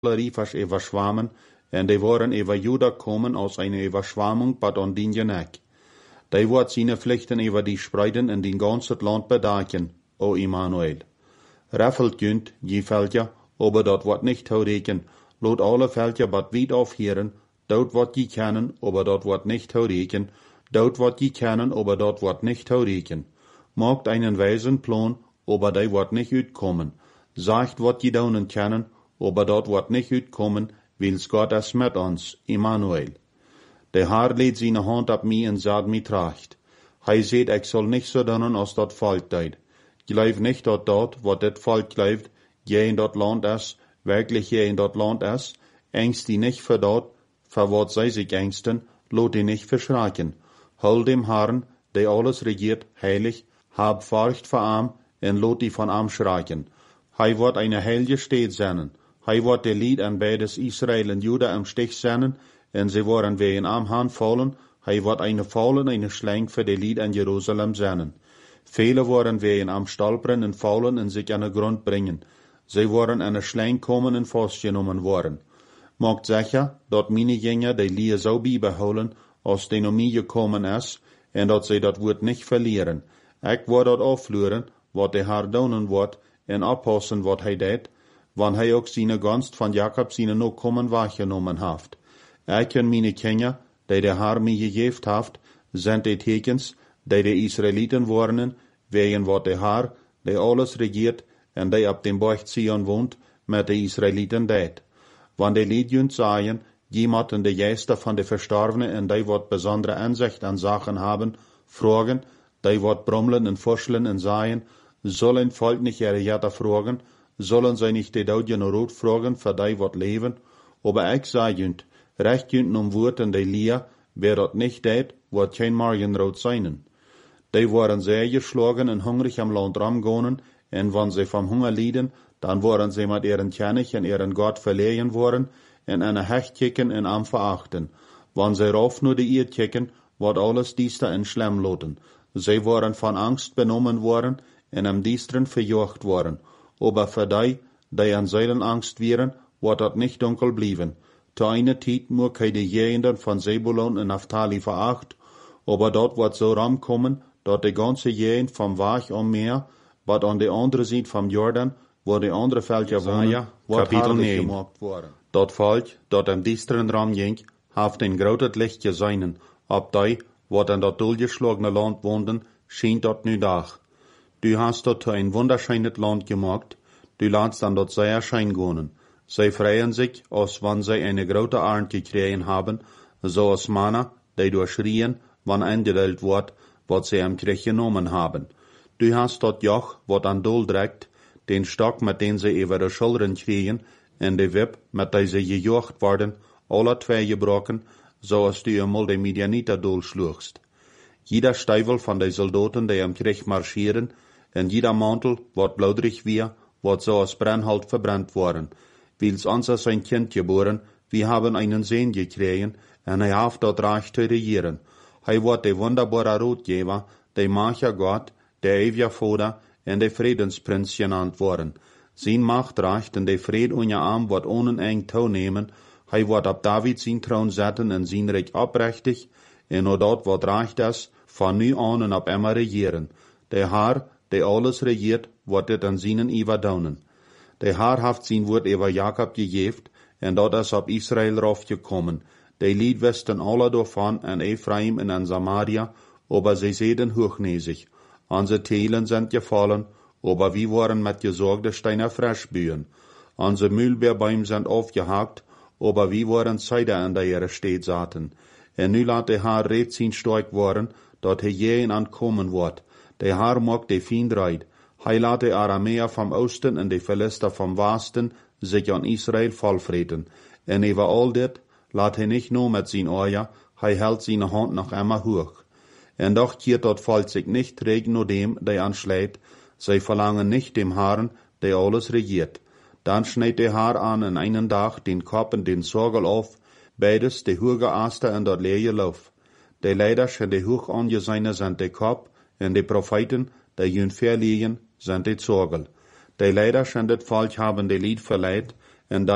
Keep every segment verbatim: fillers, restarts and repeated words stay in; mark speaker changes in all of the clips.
Speaker 1: riefers überschwammen, en die waren über Juda kommen aus einer Überschwammung, bad on dien genek. Die wordt seine Pflichten über die spreiden in den ganzen Land bedaken, o Immanuel. Raffelt jünt, je Veltje, aber dort wordt nicht hooreken, lot alle Veltje bad wied aufhören, dort wordt je kennen, aber dort wordt nicht hooreken, dort wordt je kennen, aber dort wordt nicht hooreken. Maakt einen weisen Plan, aber die wordt nicht uitkommen. Sagt wat je daunen kennen, aber dort wordt nicht uitkommen, wils Gott es mit uns, Immanuel. Der Herr lädt seine Hand ab mir und sagt mir tracht. Hij seht, ich soll nicht so doen als dat Volk deed. Geloof nicht, dat dort, wat dit Volk gelooft, je in dat Land is, wirklich je in dat Land is, ängst die nicht für dort, für wat zij sich ängsten, lot die nicht verschrecken. Hol dem Herrn, der alles regiert, heilig, hab Furcht vor ihm, en lot die von ihm schrecken. Hij wird eine heilige Stadt sein. Hij wordt de Lied an beides Israel en Juda im Stich sein, en sie worden wie in am Hand fallen. Hij wordt eine Fallen, eine Schlang für de Lied an Jerusalem sein. Viele worden wie in am Stolpern en fallen en sich an den Grund bringen. Sie worden an eine Schlang kommen en festgenommen worden. Maakt sicher, dat meine Jünger die Lied so beibeholen, als die noch mir gekommen ist, en dat sie dat Wort nicht verlieren. Ich word dat aufleuren, wat der Herr doen wordt, en oppassen wat hij deed, wann hij ook seine Gunst von Jakob seine Nachkommen wahrgenommen haft. Ich en meine Kinder, die der Herr mir gegeben haft, sind die Tekens, die die Israeliten worden, wegen wat der Herr, der alles regiert, en die ab dem Berg Zion wohnt, mit den Israeliten deed. Wann die Liedjünt sagen, jemanden de Geister von den Verstorbenen en die wat besondere Ansicht an Sachen haben, fragen, die wat brummeln en forscheln en sagen, sollen Volk nicht ihre Jätter fragen, sollen sie nicht die Daudjen Rot fragen, für die wat leben, aber ich sage jünt, recht jünt um Worten die Lia, wer dat nicht deed, wat kein Morgenrot seinen. Die waren sehr geschlagen en hungrig am Land rumgegangen, en wenn sie vom Hunger lieden, dann waren sie mit ihren König en ihren Gott verlegen worden, en eine Hecht kicken en am verachten. Wenn sie rauf nur die Erd kicken, wat alles dies da in Schlemm loten. Sie waren von Angst benommen worden, en am Diestren verjocht worden. Aber für die, die an seinen Angst wären, wird dat nicht dunkel blieben. Zu einer Zeit muss kei die Jehenden von Sebulon und Naphtali veracht, aber dort wird so ramkommen, dort die ganze Jehend vom Wach am Meer, wat an der andere Seite vom Jordan, wo die andere Völker wohnen, wird herrlich gemacht worden. Dort Volk, dort am Diestren ram ging, haft ein großes Licht geseinen, ab die, wat an dort durchgeschlagene Land wohnen, schien dort nu Dach. Du hast dort ein wunderschönes Land gemacht, du lässt dann dort sehr schein gehen. Sie freuen sich, als wenn sie eine große Ernte gekriegt haben, so als Männer, die durchschrien, wann eingedellt wird, was sie am Krieg genommen haben. Du hast dort Joch, wat an Dol trägt, den Stock, mit dem sie über die Schultern kriegen, und die Wipp, mit der sie gejocht werden, alle zwei gebrochen, so als du einmal die Midianiter durchschlugst. Jeder Steivel von den Soldaten, die am Krieg marschieren, und jeder Mantel, wat blaudrig wir, wat so als Brennholz verbrannt worden. Wils uns ist ein Kind geboren, wir haben einen Sohn gekriegt, und er hat dort reich zu regieren. Er wird der wunderbare Rotgeber, der Macher Gott, der ewige Vater, und der Friedensprinz genannt worden. Sein Macht reicht, und der Fried und ihr Arm wird ohne eng Tau nehmen. Er wird ab David sein Thron setzen und sein Reich abrechtig, und nur dort wird reicht es, von nu an und ab immer regieren. Der Herr, der alles regiert, wird it an seinen überdaunen. Der Herr haft sein Wort über Jakob gegeben, und dort ist ab Israel raufgekommen. Die Lied wüssten alle davon an Ephraim und an Samaria, aber sie sehen hochnäsig. Unsere Teilen sind gefallen, aber wir waren mit gesorgten Steiner frisch bühen. Unsere Mühlbeerbäume sind aufgehakt, aber wir waren Zeider an der ihre Stadt saten. Und nu lat der Herr red sein stark worden, dort er jeden ankommen wird. Der Herr mag die Feind reit. Hij laat de Aramäer vom Osten und die Philister vom Westen sich an Israel vollfreten. Und über all dit laat hij nicht nur mit sein Eier, hij hält seine Hand noch immer hoch. Und doch kehrt dort Volk sich nicht träg nur dem, der anschlägt, sie verlangen nicht dem Herrn, der alles regiert. Dann schneidet der Herr an in einen Tag den Kopf und den Sorgel auf, beides die hohe Aster und dort leere Lauf. Die Leiders und die hoch angesehene sind der Kopf, und die Propheten, die jün verliegen, sind die Zorgel. Die Leiders und das Volk haben die Lied verleiht, und die,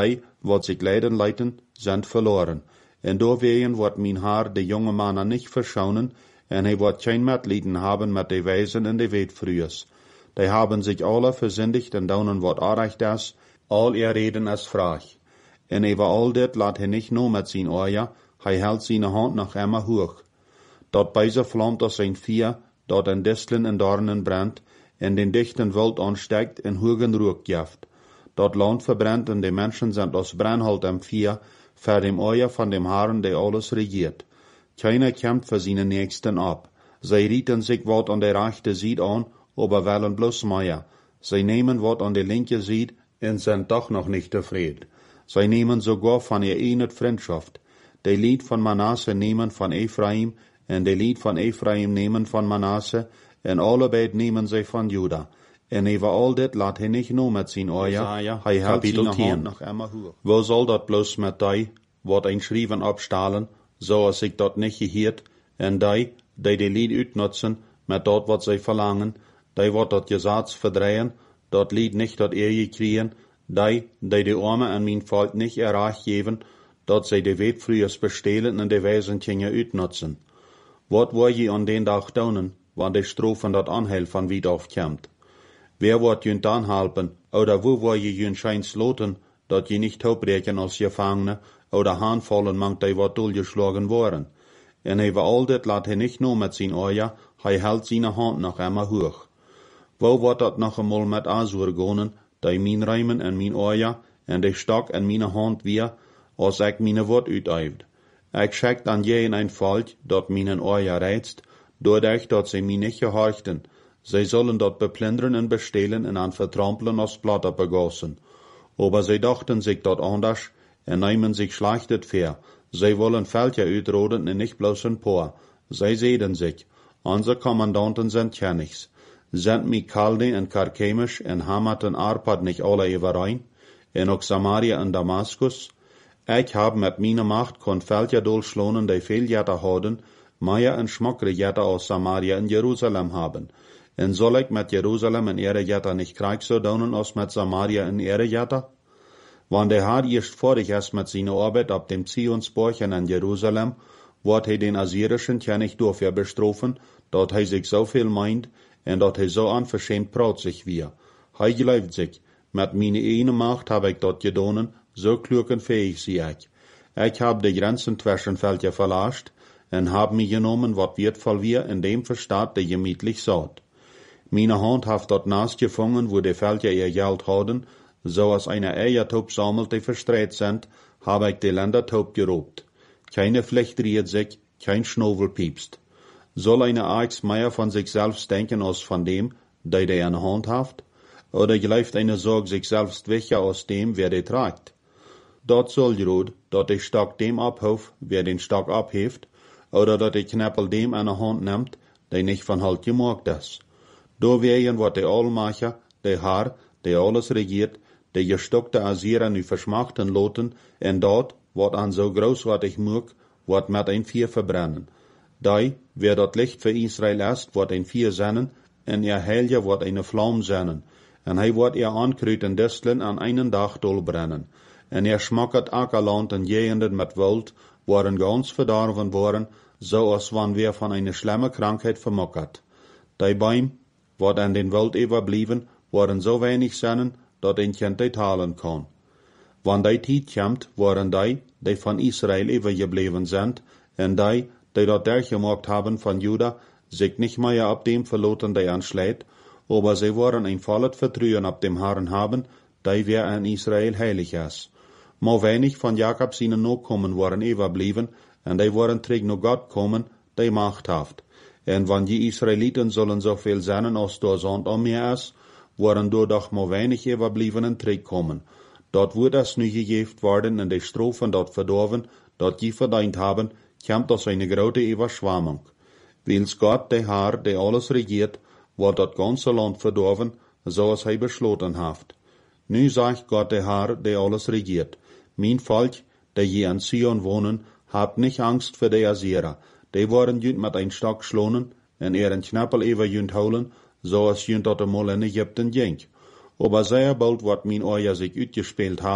Speaker 1: wat sich leiden leiten, sind verloren. En doorwegen wordt mijn haar de jonge mannen niet verschonen, en hij wordt geen medelijden hebben met de wijzen en de weetvrühers. Die haben sich alle versündigt en daunen wat aardig is, al ihr reden is vraag. En over al dit laat hij niet no met zijn oor, hij houdt zijn hand nog immer hoog. Dat bijze vlamt als zijn vier, dat in distelen en dornen brandt, en den dichten wild aansteekt en hogen rook geeft. Dat land verbrennt en de mensen zijn als brandhout am vier, voor dem oor van dem Herrn, der alles regiert. Keiner kämpft für seine Nächsten ab. Sie rieten sich wat an der rechten Seite an, aber wollen bloß mehr. Sie nehmen wat an der linken Seite und sind doch noch nicht zufrieden. Sie nehmen sogar von ihr eine Freundschaft. Die Lied von Manasse nehmen von Ephraim, und die Lied von Ephraim nehmen von Manasse, und alle beid nehmen sie von Juda. En over al dit laat hij niet no met zijn oor, hij houdt zijn hand nog immer hoog. Wo soll dat bloß met die, wat een schrijven abstalen, zoals ik dat niet geheerd, en die, die die Lied uitnutzen, met dat wat zij verlangen, die wat dat Gesetz verdrehen, dat Lied nicht dat eer kriegen, die, die de armen en mijn volk nicht errecht geven, dat zij de weetvrühers bestelen en de wijzenkingen uitnutzen. Wat wil je aan den dag doen, wanneer de strofen dat aanhelpen wie afkomt? Wer wordt je dan helpen, oder wo wil je je schijns loten, dat je niet opbreken als Gefangene, oder aanvallen mangt die wat doelgeslagen worden? En over al dit laat hij niet no met zijn oor, hij houdt zijn hand nog immer hoog. Wo wordt dat nog eenmaal met Azur gonen, die mijn rijmen en mijn oor, en de stok en mijn hand weer, als ik mijn woord uituift. Ik schik dan je in een volk, dat mijn oor reizt, doordat dat ze mij niet gehorchten. Zij zullen dat beplunderen en bestelen en aan vertrampelen als Blatter begossen. Aber zij dachten sich dat anders en nemen sich schlechtet ver. Zij wollen Völker uitroden en nicht bloß ein paar. Zij zeiden sich, unsere Kommandanten sind Königs. Sind mi Kalde en Karkemisch en Hamat en Arpad nicht alle überein? En ook Samaria en Damaskus? Ich hab mit meiner Macht kon Völker durchschlonen, die viel Jätter haben, mehr en schmockere Jätter aus Samaria en Jerusalem haben. En soll ich mit Jerusalem en ihre Jätter nicht Krieg so daunen als mit Samaria en ihre Jätter? Wann der Herr erst vorig ist mit seiner Arbeit ab dem Zionsburg in Jerusalem, wird er den assyrischen König dafür bestrafen, dat er sich so viel meint, en dat er so unverschämt praut sich wie. Er glaubt sich, mit meiner eine Macht hab ich dat gedonen, so klug und fähig sie ich. Ich hab die Grenzen zwischen Völker verlascht, en hab mich genommen, wat wertvoll wir in dem Verstaat, der gemütlich saut. Meine Hand hat dort naasgefangen, wo die Völker ihr Geld haben, so als eine Eiertaub sammelt, die verstreut sind, habe ich die Ländertaub gerobt. Keine Flecht dreht sich, kein Schnobel piepst. Soll eine Axt mehr von sich selbst denken als von dem, der die eine Hand hat? Oder gleift eine Sorge sich selbst welcher aus dem, wer die tragt? Dort soll gerot, dat der Stock dem abhauf, wer den Stock abheeft, oder dat der Knäppel dem eine Hand nimmt, der nicht von Halt gemacht ist. Doorwegen wordt de Allmacher, de Herr, der alles regiert, de gestockte Assyrer nu verschmachten loten, en dat, wat aan zo großartig moog, wordt met een vier verbrennen. Die, wer dat Licht für Israel ist, wordt een vier zennen, en ihr Helge wordt eine Flamme zennen, en hij wordt ihr Ankruid en Distlen an einen Dag dolbrennen. En er schmackert Ackerland en Gegenden met Wild, worden ganz verdorven worden, so als wann wir von einer schlimme Krankheit vermockert. Die Bäume, wat an den Welt überblieben, waren so wenig sennen, dat ein Kind die talen kann. Wann die Tijd kommt, waren die, die von Israel übergeblieben sind, en die, die dat durchgemacht haben von Juda, sich nicht mehr ab dem verloten, der anschlägt, aber sie waren ein volles Vertrauen ab dem Herrn haben, die wer an Israel heilig ist. Maar wenig von Jakob seine Nachkommen waren überblieben, en die waren träg nur Gott kommen, die Macht haft. En wann die Israeliten sollen so viel sein, als der Sand um mir ist, waren door doch maar weinig überbliebenen träg kommen. Dort wurde es nu gegeben worden in die Strophen dort verdorven, dort die verdient haben, kommt aus eine große Überschwemmung. Wils Gott, der Herr, der alles regiert, wird das ganze Land verdorven, so als er beschlossen hat. Nu sagt Gott, der Herr, der alles regiert, mein Volk, der je an Zion wohnen, habt nicht Angst für die Assyrer. Die waren jünt mit ein Stock schlonen, en ihren Knappel über jünt holen, so als jünt dat einmal in Ägypten ging. Aber sehr bald wird mein Ohr sich uitgespielt haben,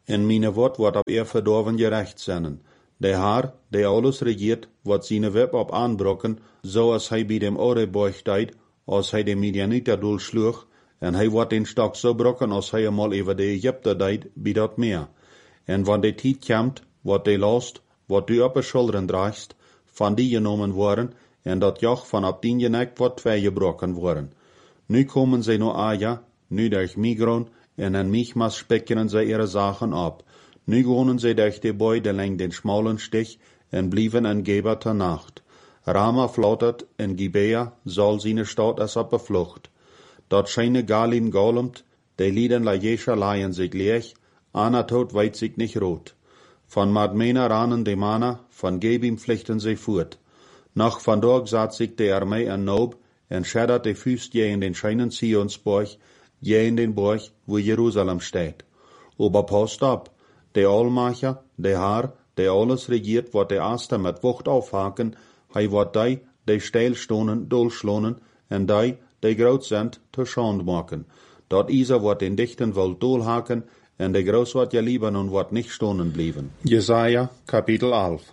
Speaker 1: En meine Wort wordt op er verdorven gerecht zijn. De Haar, der alles regiert, wordt zijn web op aanbrokken, zoals hij bij dem Oreborg deed, als hij de Midianiter doelsloeg, en hij wordt den stok zo brokken, als hij eenmaal over de Egypter deed, bij dat meer. En wanneer de tijd komt, wordt de last, wat du op de schouderen draagst, van die genomen worden, en dat joch van op die nek wordt tweegebroken worden. Nu komen zij naar Aja, nu durch Migron, en in Michmas spekkeren zij ihre zaken op. Nu wonen zij durch de Beide lang den schmalen Stich, en blijven in Geba ter Nacht. Rama flautert, en Gibea zal zijn stad als op de vlucht. Dort scheine Galim galmt, de Lieden la Jescha laien sich leeg, Anatot weit sich nicht rot. Von Madmena ranen de Mana, von Gebim flechten sie fort. Nach van dort saat sich de Armee an Nob, en scheddert de Füst je in den scheinen Zionsborg, je in den Borg, wo Jerusalem steht. Aber passt ab, de Allmacher, de Haar, de alles regiert, wat de Aster met Wucht aufhaken, hij wordt die, de steilstonen, dolschlonen, en die, de groot sind, te schand maken. Dat Isa wordt den Dichten wil dolhaken, en de groot wordt je Libanon wordt nicht stonen blijven. Jesaja, Kapitel elf.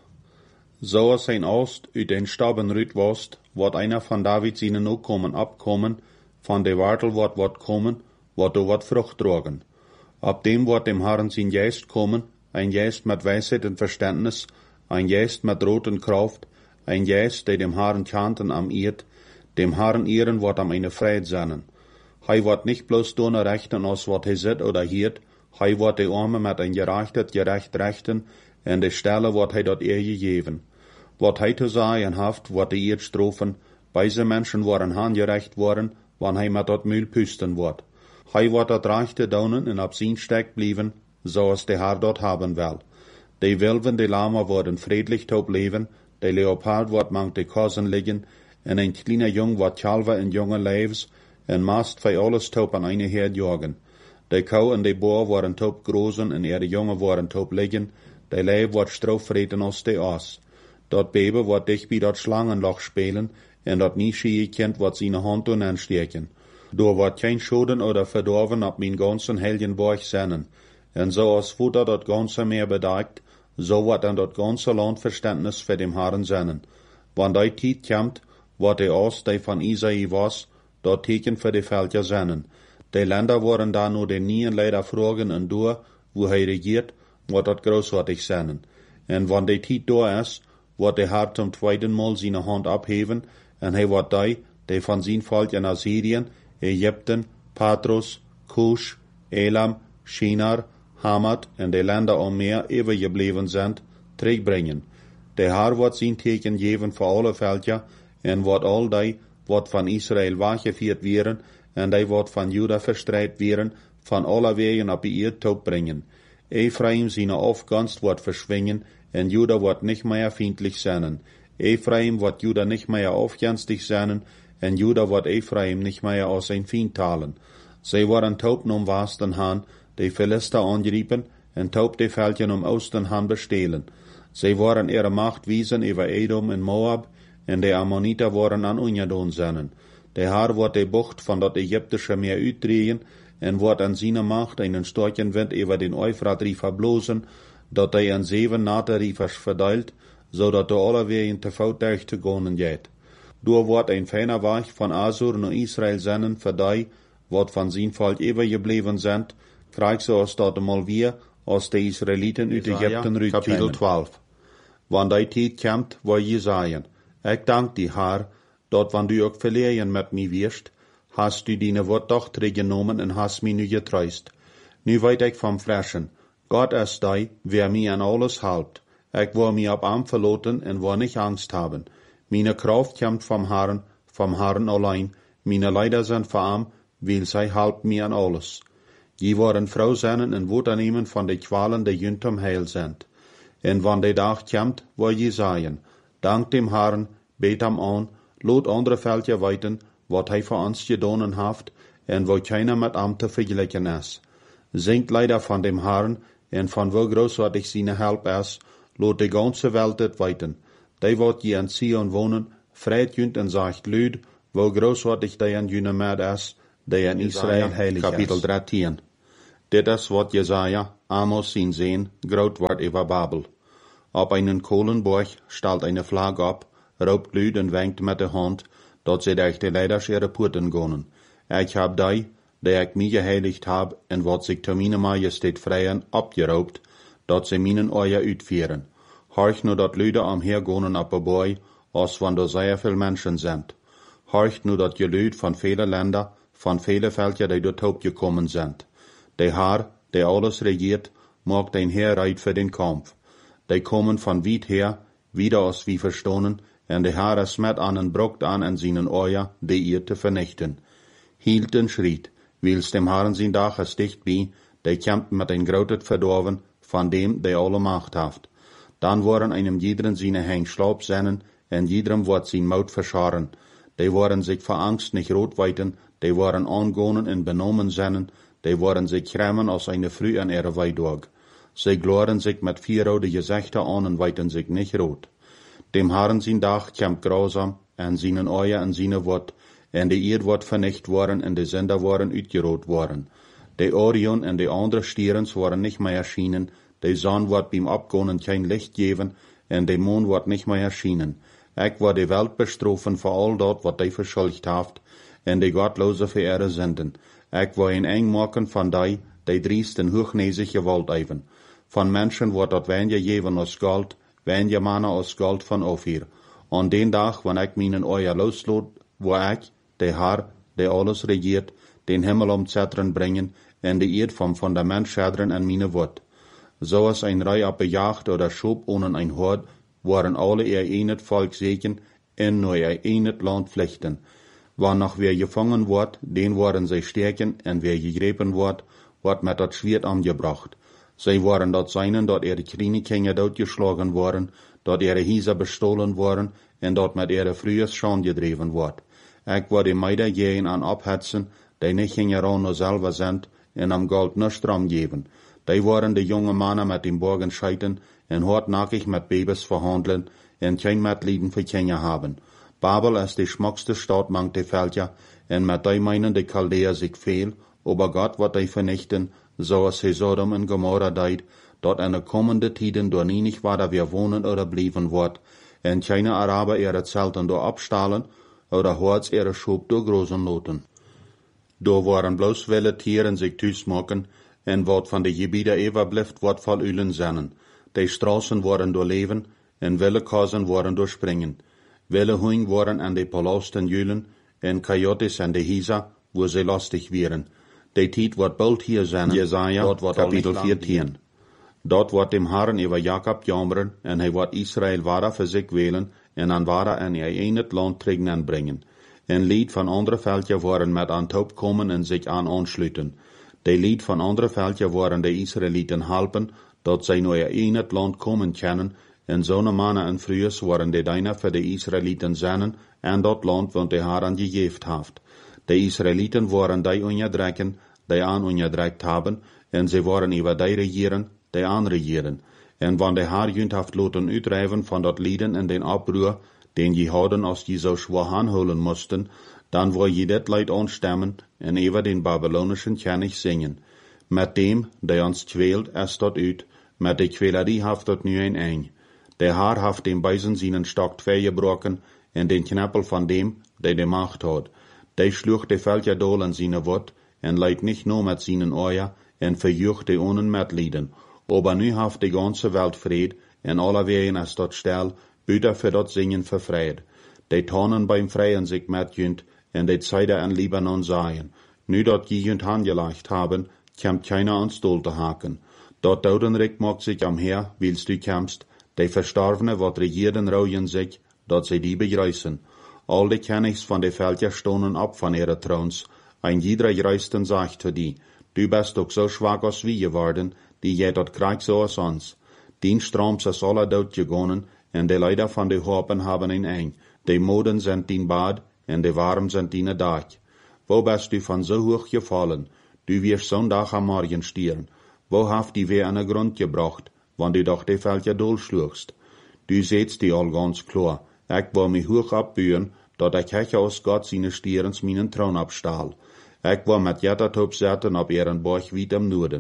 Speaker 1: Zoals zijn Oost uit den Staben rüt wost, wordt einer van David zijn ook komen abkommen, van de Wartel wordt wordt komen, wordt er wordt Frucht drogen. Ab dem wordt dem Herrn zijn Geist komen, ein Geist mit Weisheit und Verständnis, ein Geist mit roten Kraft, ein Geist, der dem Herrn chanten am Eid, dem Herrn ehren wird am eine Freude sein. Hij wordt nicht bloß donner rechten, als wat hij zit oder hiert, hij wordt de Arme mit ein gerechtet gerecht rechten, en de Stelle wordt hij dat eer gegeven. Wat hij te sagen haft, wordt de eerd strofen, beise Menschen worden handgerecht worden, wann hij met dat Mühl püsten wordt. Hij wordt dat rechte daunen en op zijn stek blijven, zoals de Herr dort haben will. De Wilven, de Lama worden friedlich taub leven, de Leopard wordt mank de Kosen liggen, en een kleiner Jung wordt Chalva in jonge Leivs, en maast vij alles taub an eine Herd jagen. De Kau en de Boer worden taub grozen, en ihre Junge worden taub liggen, de Leib wordt strauvreten als de Aas. Dat Baby wordt dicht bij dat Schlangenloch spelen, en dat nie schie kind wordt zijn hand doen aansteken. Door wordt geen schoden oder verdorven op mijn ganzen Helgenborg zijn. En zoals Futter dat ganze meer bedagt, so wordt dan dat ganze Land Verständnis für dem Herrn zijn. Wanneer die tijd komt, wordt de Ost, die van Isai was, dat teken für de Völker zijn. De Länder worden da nur den nien leider vragen en door, wo hij regiert, wordt dat großartig zijn. En wanneer de tijd door is, wordt de Herr zum tweeden Mal zijn hand abheven, en hij wordt die, die van zijn volk in Assyrien, Egypten, Patros, Cush, Elam, Shinar, Hamad en de Länder om meer overgebleven zijn, terugbrengen. De Herr wordt zijn teken geven voor alle Völker, en wordt al die, wat van Israël weggevierd werden, en die wordt van Juda verstrijd werden, van alle wegen op ihr Taub brengen. Ephraim seine Aufgunst wordt verschwingen, en Juda wordt nicht mehr feindlich sein. Ephraim wordt Juda nicht mehr aufgänstig sein, en Juda wordt Ephraim nicht mehr aus sein Feind talen. Zij worden taub om Westen han, de Philister angriepen, en taub de Völker om Osten han bestehlen. Zij worden ihre Macht wiesen über Edom en Moab, en de Ammoniter worden an Unjadon zijn. De Herr wordt de Bucht van dat Ägyptische Meer uitdrehen, en wordt an seine Macht einen starken Wind über den Euphrat-Riefer blosen, dat hij an zeven Naterriefers verteilt, zodat de alle wegen te fout durch te gonen geht. Door wordt een feiner Weg van Asur naar Israël zijn, voor die, wat van zijn volk overgebleven zijn, krijgt ze als dat mal weer, als de Israëlieten uit Egypten rüt. Kapitel twaalf. Wanneer die tijd komt, wil je zeggen, ik dank die Herr, dat wanneer du ook verlegen met mij wirst, hast du deine Wort doch genomen en hast mij nu getreust. Nu weet ik van Freschen, Gott ist die, wer mir an alles helpt. Ich will mir ab Arm verloten en will nicht Angst haben. Meine Kraft kommt vom Herrn, vom Herrn allein. Meine Leider sind von Arm, weil sie helpt mir an alles. Je worden Frau zijn en Wut annehmen von de Qualen, die jüntem heil sind. En wann de Dag kommt, will je sagen, dank dem Herrn, bet am an, lot andere Völker weiten, wat hij voor ons gedonen haft, en wo keiner mit Arm te vergleichen ist. Singt leider von dem Herrn, en van wo großartig seine Help is, lot de ganze Welt het weiten. Die wat je in Sion wohnen, vreit jünt en sagt lüd, wo großartig die in jüne Mad is, die in Israel heilig is. Kapitel dertien. Dit is wat Jesaja, Amos sin Sehn, groot wordt über Babel. Op einen Kohlenborg stalt eine Flag op, roopt luid en wenkt met de hand, dat ze durch de leiders ihre Poorten gonen. Ik heb die, die ik mij geheiligd heb, en wat zich te mijn majesteit vrijen, opgeroopt, dat ze mijn oor uitvieren. Horch nu dat luide omhergonen op een boy, als van er zeer veel mensen zijn. Horch nu dat je luid van vele landen, van vele veldje die door hoop gekommen zijn. De Haar, die alles regiert, maakt een Heer uit voor den Kampf. Die komen van weit her, wieder als wie verstonen, en de Heer smet aan en brokt aan en zijn oor, die ihr te vernichten. Hield en schriet, wils dem Herren zijn dag es dicht bij, die kämpft met een groot verdorven, van dem die alle macht haft. Dan worden einem jederen seine heng slaap zennen, en jederen wordt zijn mout verscharen. Die worden zich voor angst nicht rot weiten, die worden aangonen en benomen zennen, die worden zich grämen als eine Früh an ihre Weidog. Sie gloren sich mit vierrode Gesichter an en weiten sich nicht rot. Dem Herren zijn dag kämpft grausam, en seinen Oor en seine Wort, en de Eerd wordt vernicht worden, en de Sender worden uitgeroot worden. De Orion en de andere Stierens worden nicht mehr erschienen, de Sonne wordt beim Abgonen kein Licht geven, en de Mond wordt nicht mehr erschienen. Ik word de Welt bestrofen voor al dat wat die verschuldigd heeft, en de Gottlose voor ihre Sünden. Ik word een eng maken van die, die driest en hoognezig gewalt even. Van mensen wordt dat wenje geven als gold, wenje mannen als gold van Ophir. Aan den dag, wanneer ik mijn oor losloot, wo ik, de Haar, die alles regiert, den Himmel om Zetteren brengen, en de Eerd vom Fundament schaderen en mijn woord. Zoals een rij op bejaagd oder schoop ohne ein Hort, waren alle ihr enet Volk zeken, en nur ihr enet Land vlechten. Wann noch wer gefangen wordt, den worden zij sterken, en wer gegrepen wordt, wordt met dat Schwert angebracht. Zij waren dat seinen, dat ihre Krienekinder doodgeschlagen worden, dat ihre Hieser bestohlen worden, en dat met ihre Frühes schon gedreven wordt. Ik word de Meider gehen an abhetsen, die nicht hingeran nur selber sind, en am Gold nichts dran geben. Die waren de jonge mannen met den Borgen scheiten, en hartnackig met Babys verhandeln, en kein Mitleiden für Kinder haben. Babel ist die schmuckste Stadt mangt de Völker, en met die meinen de Chaldäer sich viel, aber Gott wird die vernichten, so als he Sodom en Gomorra deit, dort in de kommende Tiden door nie nicht weiter wir wohnen oder blieben wird, en keine Araber ihre Zelten door abstahlen, oder Horts ihre Schub door großen Noten. Do waren bloß wille Tieren sich thuismaken, en wat van de gebieden overblijft, wordt vol ulen zennen. De straßen worden door leven, en wille kazen worden door springen. Wille huing worden aan de palasten julen, en coyotes aan de hisa, wo ze lastig wieren. De tijd wordt bald hier zijn, Jesaja, kapitel veertien. Dort wordt dem Herren über Jakob jammeren, en hij wordt Israël wara voor zich welen, en aan wara en hij in het land terug en brengen. En lied van andere veldje worden met aan top komen en zich aan aansluiten. De lied van andere veldje worden de Israëlieten helpen, dat zij nu in het land komen kunnen, en zo'n mannen en vrouwen worden de dijnen voor de Israëlieten zijn, en dat land wat de Herren gegeven heeft. De Israëlieten worden die onderdrukken, die aan onderdrukt hebben, en ze worden over die regieren, die aanregieren. En wanneer de Heer junt heeft laten uitdrijven van dat lieden en den oproer, den je hadden als je zo schwaar aanholen moesten, dan wil je dit leid aanstemmen en over den Babylonischen König zingen. Met dem, die ons kwält, is dat uit, met de kwälerie heeft dat nu een eind. De Heer heeft den Beisen seinen Stock gebroken, en den Knappel van dem, die de macht had. Die sloeg de Völker dol in seine Wort, en leidt nicht nur met seinen Oor, en verjucht de onen met lieden. Aber nu heeft de ganze Welt vrede, en alle wegen is dat stil, buiten voor dat zingen vervreid. De tonen beim Freien zich met junt, en de Zeide in Libanon seien. Nu dat je junt handgeleicht haben, kämmt keiner ans Dol te haken. Dat Dodenrik maakt zich am Heer, wils du kämpst, de Verstorvene wat regierden rouwen zich, dat zij die begrijzen. Al de Königs van de Völker stonen ab van ihre Throns, ein jeder Greisten sagt zu die, du bist doch so schwach als wie geworden, die je dat krijgt so als ons. Dien Stroms is alle dood gegonnen, en de Leider van de Hopen haben een eng. De Moden sind dien Bad, en de Warm sind dien Dag. Wo bist du von so hoch gefallen? Du wirst zo'n Dag am Morgen stieren. Wo haft die weer aan de Grund gebracht, wann du doch de Völker dolschlugst? Du sehtst die al ganz klar. Ik wil mich hoch abburen, dat ik hech aus Gott seine Stierens meinen Thron abstahl. Ik wil met jettertop zetten op ihren Borg weit im Norden.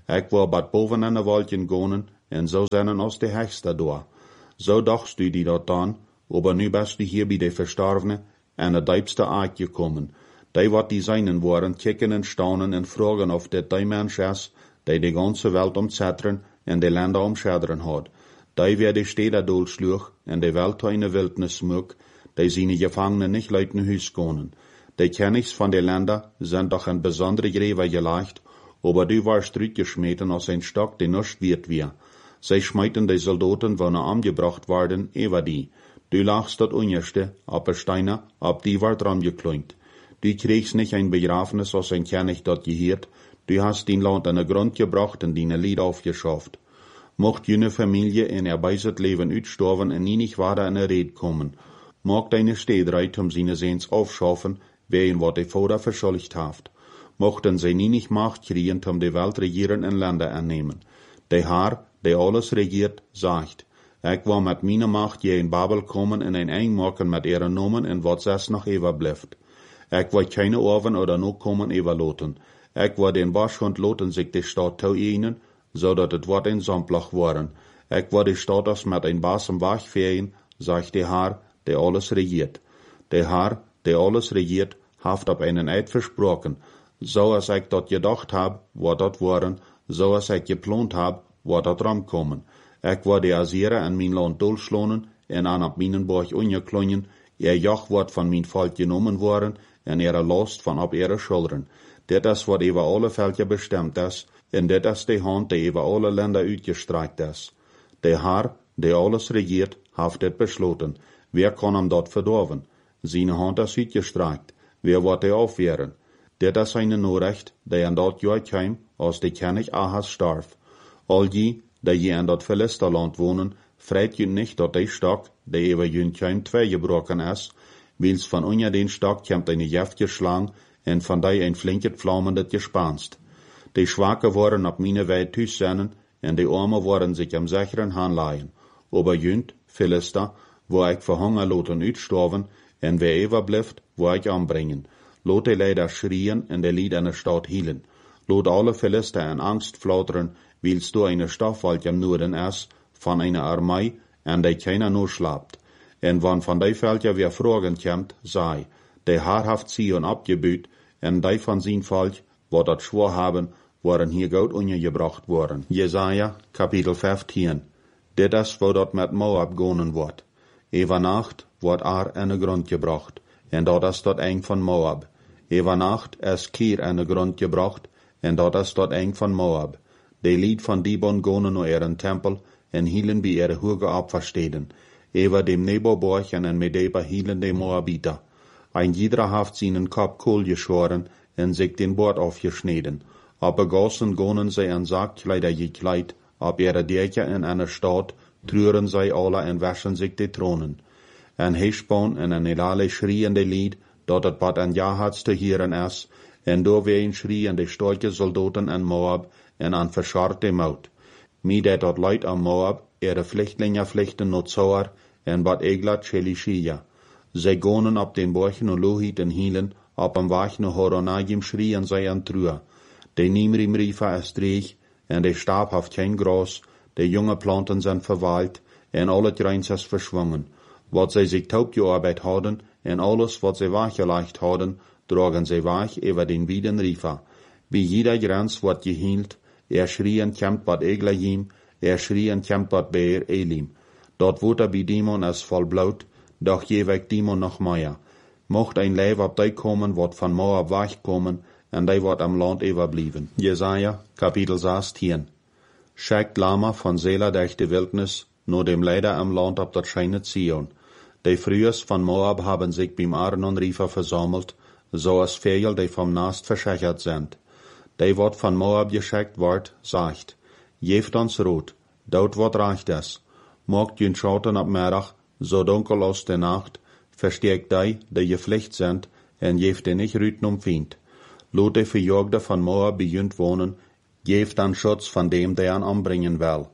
Speaker 1: Ik wil bad boven aan de wolken gonen, en zo zijn als de hegste door. Zo dachtst du die dat dan, aber nu bist du hier bij de verstorvene, en het diepste aard gekomen. Die wat die zijnen worden, kikken en staunen en vragen of dit die mens is, die de ganze welt omzetteren en de landen omschaderen had. Die weer de steden doelsloeg en de welt in de wildnis smuk, die zijn Gefangenen niet uit hun huis konen. De kennigs van de landen zijn doch een bijzondere greven gelegd, aber du warst uitgesmeten als een stok die nicht wird wir. Zij smeten de soldaten, wanneer omgebracht worden, over die. Du lachst dat onjerste, op een steiner, op die wordt ramgekloint. Du kriegst nicht ein Begrafenis als ein König dat geheert, du hast den Land an den Grund gebracht und den Lied aufgeschafft. Mocht jene Familie in ihr beiset Leben uitstorven en nie nicht weiter in der Red kommen. Mag deine Stedreit um seine Sehns aufschaffen, wer ihn wat de Vater verschuldigt haft. Mochten sie nie nicht Macht kriegen, um die Welt regieren en Länder annehmen. Der Herr, der alles regiert, sagt, ich war mit meiner Macht je in Babel kommen en ein eng machen mit ihren Nomen en wat es noch überbleibt. Ich will keine Orven oder noch kommen überloten. Ich will den Waschhund loten sich die Stadt tau ihnen, so dat het wat ein Samplach waren. Ich will die Stadt als mit ein Basem Wach fehlen, sagt der Herr, der alles regiert. Der Herr, der alles regiert, haft ab einen Eid versprochen. So als ich dort gedacht hab, wo dat waren, so als ich geplant hab, wo dat ramkommen. Ich will die Assyrer an mein Land durchschlonen, en an ab meinen Borg ungeklongen, ihr Joch wird von mein Volk genommen worden, en ihre Last van op ihre Schultern. Dit is wat over alle velden bestemd is, en dit is de hand die over alle Länder uitgestrekt is. De Herr, die alles regiert, heeft dit besloten. Wer kan hem dat verdorven? Zijn hand is uitgestrekt. Wer wordt hij afweren? Dit is een Nachricht, die aan dat jaar kwam, als de König Ahas starf. Al die, die je in dat Philisterland wonen, vreet je niet dat die stok, die over jun kwam, twee gebroken is, wils van onder den stok komt een giftige slang, en van die een flinket vlammendet gespanst. De Schwache worden op meine Weit thuis zijn, en de Arme worden zich am sicheren aanleien. Aber jünt, Philister, wo ik voor Hunger loten uitstorven, en wer overblijft, wo ik aanbrengen. Lot de leider schrien, en de lied in de stad hielen. Lot alle Philister in angst flauteren, wils du eine Stoffwald am Norden is, van eine Armee, en die keiner nur schlapt. En wann van die Völker weer vragen komt, sei, de Herr haft Zion abgebüht, en die van zijn Volk, wat dat schwor haben, worden hier goud ondergebracht worden. Jesaja, kapitel vijftien. Dit is wo dat met Moab gonen wordt. Ewa nacht wordt er in de grond gebracht, en dat is dat eng van Moab. Ewa nacht is Kier in de grond gebracht, en dat is dat eng van Moab. De lied van Dibon gonen naar ihren tempel, en hielen bij ihre hoge Opfersteden. Ewa dem Neboborg en en Medeba hielen de Moabiter. Ein jeder haft seinen Kopf kohl geschoren, en sich den Bord aufgeschneden. Aber gossen gonen sie an Sargkleider gekleid, ab ihre Dächer in einer Stadt, trüren sie alle en waschen sich die Thronen. En Heschbon en en Elale schrien de Lied, dat het bad an Jahats te hieren is, en doorween schrien de stolke Soldaten an Moab, en an verscharte Maut. Mi dat dat Leid an Moab, ihre Flüchtlinge vlichten not Zoar, en bad Eglat Shelishiya. Zij gonen op den Borchen en Lohit en hielen, op am Wach no Horonagim schrien zij an Trua. De Nimrim riefa is dreig, en de Stab haft kein Gras, de junge Planten zijn verwaald, en al het Reins is verschwungen. Wat zij zich taub gearbeit hadden, en alles wat zij wachgelegd hadden, drogen zij wach over den Wieden riefa. Wie jeder Grenz wordt gehield, er schrien kämmt bad Eglajim, er schrien kämmt bad Beer Elim. Dort wordt er bij Dimon is vol bloed, doch jeweg Dimon noch mehr. Mocht ein Leib op die komen, wat van Moab wegkomen, en die wordt am Land overblijven. Jesaja, kapitel zestien. Schickt Lama van Sela durch die Wildnis, nur dem Leider am Land op dat scheine Zion. Die Frühers van Moab haben sich beim Arnon Rifer versammelt, so als Vögel, die vom Nast verschächert sind. Die wat van Moab geschickt wordt, sagt, geeft ons rood, dort wat reicht es. Mogt jün schauten op Merach, so dunkel als de Nacht, versteekt die, die gevlucht sind, en geeft die nicht rüten um Feind. Lot die Verjagde van Moab bejunt wohnen, geeft dan Schutz van dem, der an anbringen will.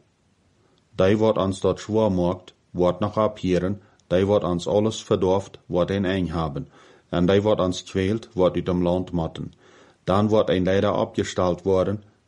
Speaker 1: Die wat ons dort schwor mogt, wordt noch abhieren, die wat ons alles verdorft, wordt een eng haben, en die wat ons quält, wordt uit dem Land motten. Dan wordt ein Leider abgestalt worden,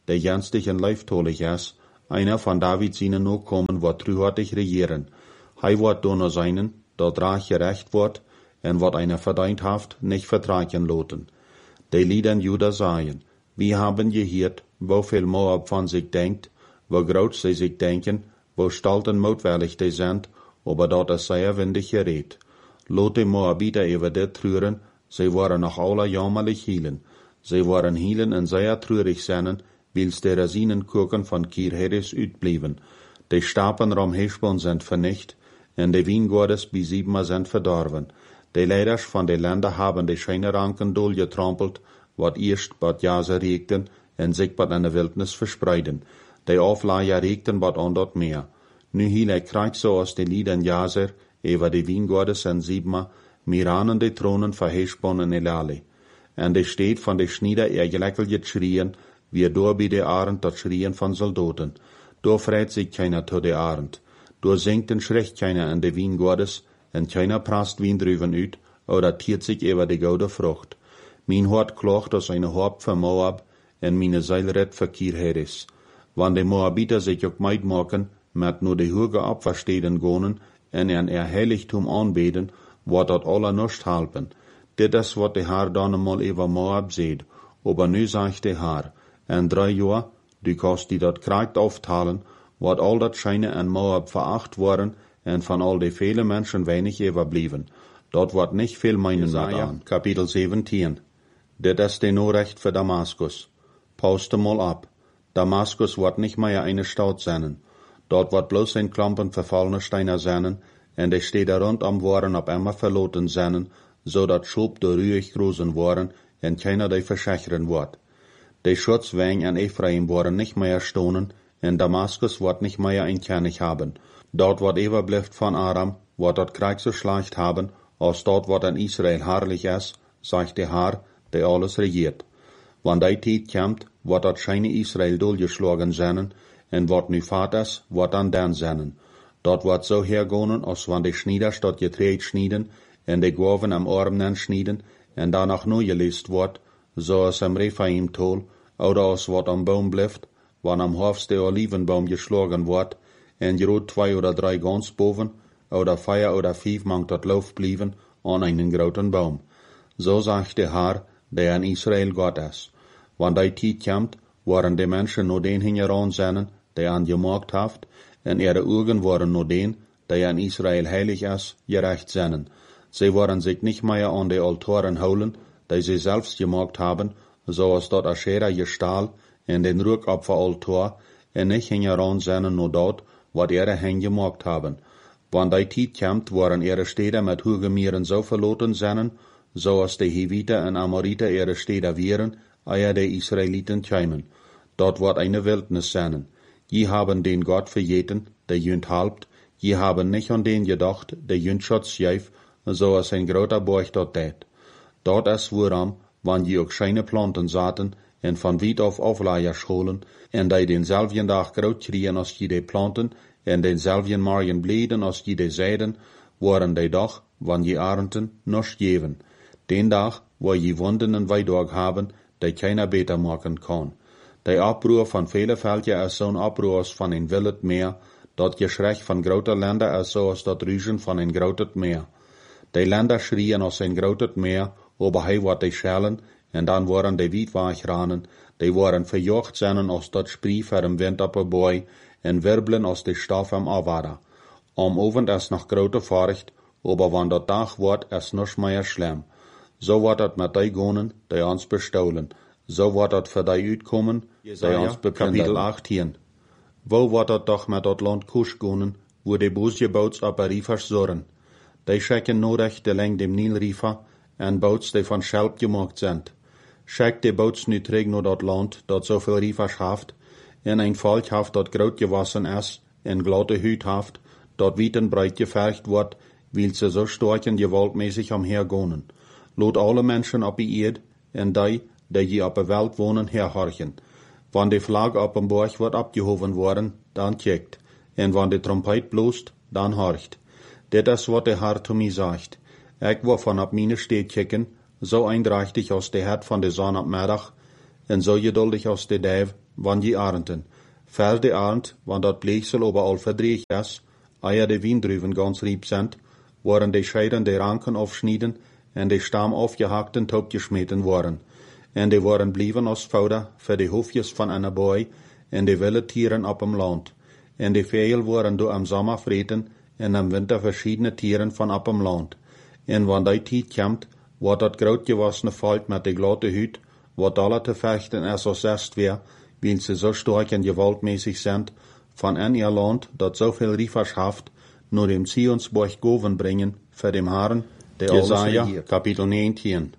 Speaker 1: der jenstig en leiftolig is, einer von David seine Nachkommen, wat truhartig regieren. Hij wordt donor seinen, dat raag gerecht wordt, en wat einer verdient haft, nicht vertragen loten. Die Lieden Juda sagen, wir haben gehört, wofür Moab von sich denkt, wo groß sie sich denken, wo stolz und mutwillig die sind, aber dort ist sehr windig geredet. Lot die Moabiter über dit trüren, sie waren noch alle jammerlich hielen. Sie waren hielen en sehr trürig sennen, wils die Rosinenkuchen von Kir-Heres uitblieben. Die Stapen rom Heshbon sind vernicht, en die Wiengordes bis Sibma sind verdorben. Die Leiders von den Ländern haben die Scheineranken durchgetrampelt, wat erst bad Jase regten, en sich bad in der Wildnis verspreiden. Die Aufleier regten bad an dort mehr. Nu hiel er Krieg so aus den Liedern Jaser, über die Wiengordes en Sibma, miranen die Thronen von Heshbon en Elale. En die steht von de Schnieder er geleckeljet schrien, wie door bij de Arend dat schrien von Soldaten. Door freit sich keiner to de Arend. Door singt en schrecht keiner an de Wiengordes, en keiner prast Wien drüben uit, oder tiert sich über die goude Frucht. Mein Hort klocht aus eine Haupt für Moab, en meine Seilret für Kir-Heres. Wann de Moabiter sich ook meid maken, met nur de hoge Opfersteden gonen, en en er Heiligtum anbeten, wordt dat alle nicht halpen. Dit is wat de Haar dan eenmaal über Moab seht, aber nu sagt de Haar, en drei Jahr, du kannst die dat Krieg auftalen, wordt al dat Scheine an Moab veracht worden, en van al die viele Menschen wenig überblieben. Dort wordt nicht viel meinen Jesaja, Kapitel zeventien. Dit is de Norecht für Damaskus. Pauste mal ab. Damaskus wordt nicht mehr eine Stadt sein. Dort wordt bloß ein Klumpen verfallene Steiner sein, en de Städte rundum waren ab immer verloten sein, so dat Schub door ruhig großen waren, en keiner die verschachern wordt. De Schutzwäng an Ephraim waren nicht mehr stonen, en Damaskus wordt nicht mehr ein König haben. Dort wordt überblieft von Aram, wordt dort Krieg so schlecht haben, als dort wordt an Israel herrlich is, sagt der Herr, der alles regiert. Wann die Zeit kommt, wordt dort scheine Israel durchgeschlagen sein, en wordt nu Vaters, wordt an den sein. Dort wordt so hergonen, als wann die Schnieders dort getreed schnieden, en de Gwaven am Armen schnieden, en danach neu gelist wordt, so als am Rephaim tol, oder als wat am Baum blieft, wann am Hofs der Olivenbaum geschlagen wordt, en groot zwei oder drei ganz boven, oder vier oder fünf mangt dat Lauf blieben, an einen groten Baum. So sagt der Herr, der in Israel Gott ist. Wann die Zeit kommt, waren die Menschen nur den hingeran seinen, der an gemacht haft, en ihre Augen waren nur den, der in Israel heilig ist, gerecht seinen. Sie waren sich nicht mehr an die Altoren holen, die sie selbst gemacht haben, so als dort Aschera gestahl, in den Rückopferaltor, en nicht hingeran seinen nur dort, wat ihre Hände gemacht haben. Wann die Zeit kommt, waren ihre Städte mit Hügemieren so verloten seinen, so als die Hiviter und Amoriter ihre Städte wären, ehe die Israeliten kämen. Dort wird eine Wildnis sein. Je haben den Gott verjeten, der jünd halbt, je haben nicht an den gedacht, der jünd Schutz gäf, so als ein großer Borch dort tät. Dort ist woran, wann je auch scheine Planten saten, en von weit auf Aufleier scholen, en die denselben Tag groot kriegen als je die Planten, en denselben Morgen blieden als je die Seiden, waren die doch, wann je Arenten, noch geven. Den Tag, wo je Wunden en Weidorg haben, die keiner beter machen kann. Die Abbruch von vielen Völkern ist so ein Abbruch von ein wildet Meer, dort Geschrei von groter Länder ist so als dat Rüschen von ein grotet Meer. Die Länder schrien aus ein grotet Meer, aber hei wat die schellen, en dan waren die Wietwachranen, die waren verjocht seinen aus dat Sprie für im Wind op Boy, en wirbelen aus de Stoff am Avada. Am Abend ist noch grote Furcht, aber wann dat Tag wordt, ist noch mehr schlimm. So wordt het met die gonen, die ons bestohlen. So wordt het voor die uitkomen, die ons beplundern. Kapitel achttien. Wo wordt het doch met dat land Kusch gonen, wo die boosgebouts op de riefers zorgen. Die schekken nodig de leng dem Nilriefer, en bouts die van Schelp gemaakt zijn. Schek die bouts nu terug naar dat land, dat zoveel riefers haft, en een volk haft dat groot gewassen is, en glatte huid haft, dat wit en breit gevergd wordt, wil ze zo sterk en gewaltmäßig omhergonen. Lot alle Menschen op die Erd, en die, die je op de Welt wonen, herhorchen. Wann die Flagge op een borg wordt abgehoven worden, dan checkt. En wann die Trompet bloest, dan horcht. Dit is wat de Herr zu mir sagt. Ik wil van op mine steed checken, zo eindreichtig als de het van de zon op middag, en zo geduldig als de duif, wann die arenten. Ver de arend, wann dat bleeksel overal verdreig is, eier de wiendruven ganz riep sind, waren de scheiden de ranken afschnieden en de stam afgehakt en topgesmeten worden. En de waren blieven als fouder voor de hoofdjes van een boy en de wilde tieren op hem land. En de veel waren door am zomer vreten en am winter verschiedene tieren van op hem land. En wanneer die tijd komt, wordt dat grootgewassene volk met de glatte huid, wat alle te vechten is als erst weer, weil ze zo sterk en gewaltmäßig sind, van een ihr land dat zoveel riefers haft, nur dem Zionsborg goven brengen, voor dem Herren, der Jesaja, kapitel negentien.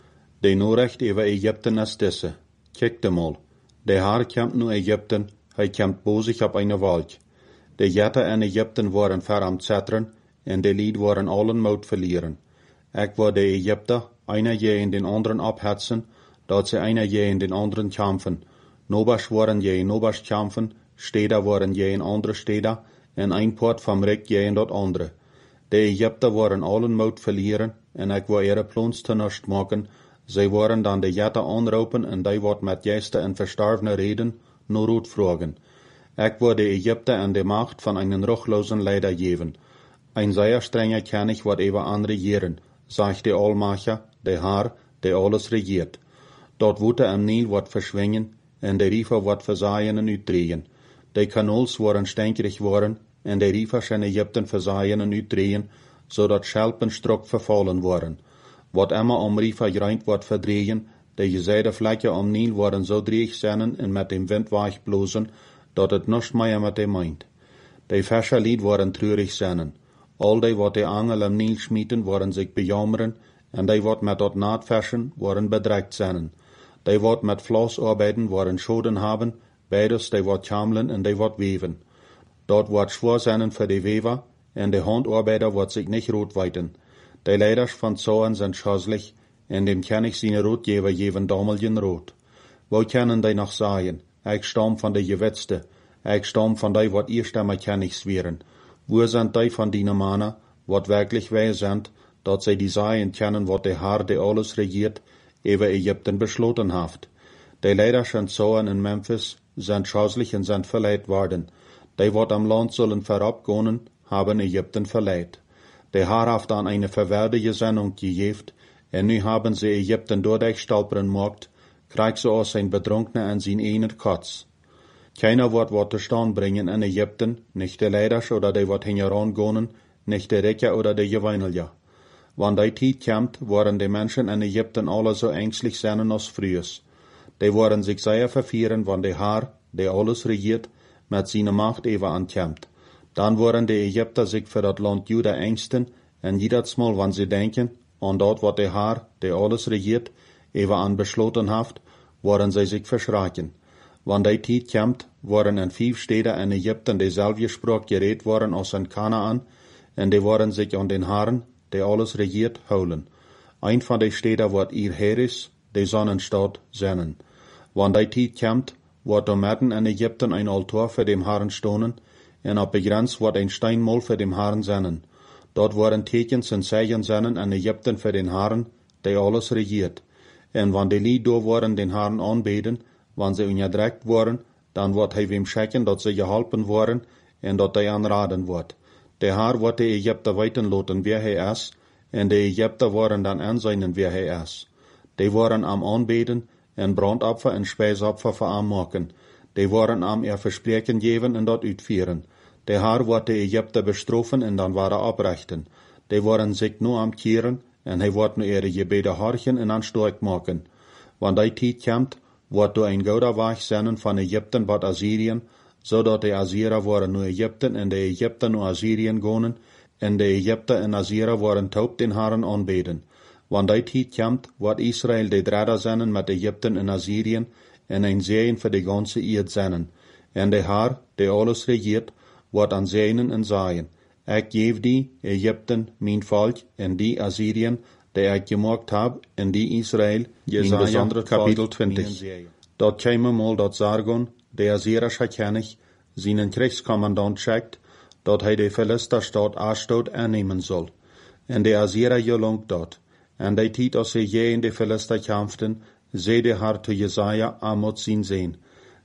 Speaker 1: De Norecht over Egypten is disse. Kijk de mal. De Herr komt nu Egypten, hij komt bozig op eine Wolk. De jetten in Egypten waren ver am zetteren, en de lied waren allen moed verlieren. Ik wou de Egypter, einer je in den anderen abhetzen, dat ze einer je in den anderen kämpfen. Nobers waren je in nobers kämpfen, steder waren je in andere steder, en een poort van Rik je in dat andere. De Egypter waren allen moed verlieren, en ik wou ihre plons te nust maken. Zij waren dan de jetten aanroepen, en die wordt met juiste en verstarvene reden nur rood vragen. Ik wou de Egypter en de macht van einen ruchlosen leider geven. Ein sehr strenger König wordt even anregieren, sagt de Allmacher, de Herr, de alles regiert. Dort woete am Nil wordt verschwingen, en de riefer wordt verzaaien en uitdrehen. De kanols worden stenkerig worden, en de riefers in Egypten verzaaien en uitdrehen, zodat schelpen strok vervallen worden. Wat immer om riefer gereind wordt verdrehen, de gezijde vlekken om Nil worden zo dreig zijn en met dem wind weich blozen, dat het niets meer met de meint. De Fischerlied worden treurig zijn. Al die wat de angel am Nil schmieten, worden zich bejammeren, en die wat met dat naadverschen, worden bedreigt zijn. Die wat met vlas arbeiden, worden schoden hebben, beides die wat jamlen en die wat weven. Dat wordt schwer zijn voor de wever, en de handarbeider wordt zich niet rood wijten. De leiders van Zoan zijn schazelig, en dem kan ik zijn roodgever geven dameljen rood. Wo kunnen die nog zeggen, ik stam van de gewetste, ik stam van die wat eerst einmal kan ik zweren. Wo sind die van die mannen, wat werkelijk wij sind, dat zij die sagen kennen wat de Herr, de alles regiert, over Egypten besloten heeft. De leiders van Zoan in Memphis sind schazelig en sind verleid worden. Die wat am Land zullen verabgonen, haben Egypten verleid. De Herr heeft dan eine verwerdige Sendung gegeven, en nu haben sie Egypten doorstolperen mocht, krijgt ze als zijn bedronkene en zijn ene Katz. Keiner wordt wat te staan brengen in Egypten, nicht de leiders oder die wat hingerangonen, nicht de Rekker oder de Geweinelja. Wanneer die tijd komt, worden de mensen in Egypten alle zo ängstlich zijn als frühers. Die worden zich sehr verfieren, wanneer de Herr, der alles regiert, met zijn macht even aankomt. Dan worden de Egypter zich voor dat land Juda ängsten, en jedersmal, wanneer ze denken, aan dat wat de Herr, der alles regiert, even aan besloten heeft, worden zij zich verschraken. Wanneer die tijd komt, worden in vijf steden in Egypten dezelfde spraak gereed worden als in Kanaan, en die worden zich aan den Herrn, der alles regiert, houden. Een van de steden wordt ihr Heres, de Sonnenstad, zijn. Wanneer die tijd komt, wordt er midden in Egypten een altaar voor dem Herrn stonen, en op de grens wordt een steinmol voor dem Herrn zijn. Dort worden tekens en zeichen zijn in Egypten voor den Herrn, der alles regiert. En wanneer die lied door worden den Herrn aanbeden, wanneer ze onderdrukt worden, dan wordt hij wem checken dat ze geholpen worden en dat hij aanraden wordt. De Herr wordt de Egypter weten laten wie hij is, en de Egypter worden dan aanzien wie hij is. Die worden am aanbeden en brandopfer en spijsopfer voor hem maken. Die worden am er verspreken geven en dat uitvieren. De Herr wordt de Egypter bestrofen en dan worden oprechten. Die worden zich nu am keren en hij wordt nu ihre gebede horchen en aan sterk maken. Wanneer die tijd komt, wordt door een gouden weg zijn van Egypten wat Assyrien, zodat de Assyrer worden nu Egypten en de Egypter nu Assyrien gaan, en de Egypter en Assyrer worden taub den Herrn aanbeden. Wanneer die tijd komt, wordt Israël de dredder zijn met Egypten en Assyrien, en een zegen voor de ganze eerd zijn. En de Herr, der alles regiert, wordt aan zijnen en zeggen, ik geef die, Egypten, mijn volk, en die Assyrien, die ik gemaakt heb, en die Israël, Jesaja, kapitel twintig. Dat komen mal dat sagen, de Assyrische König, zijn Kriegskommandant schickt, dat hij de Philisterstad Ashdod aannemen zal. En de Assyrer gelungt dat. En de tijd als ze je in de Philister kämpften, zei de Herr zu Jesaja, Amos zien zijn.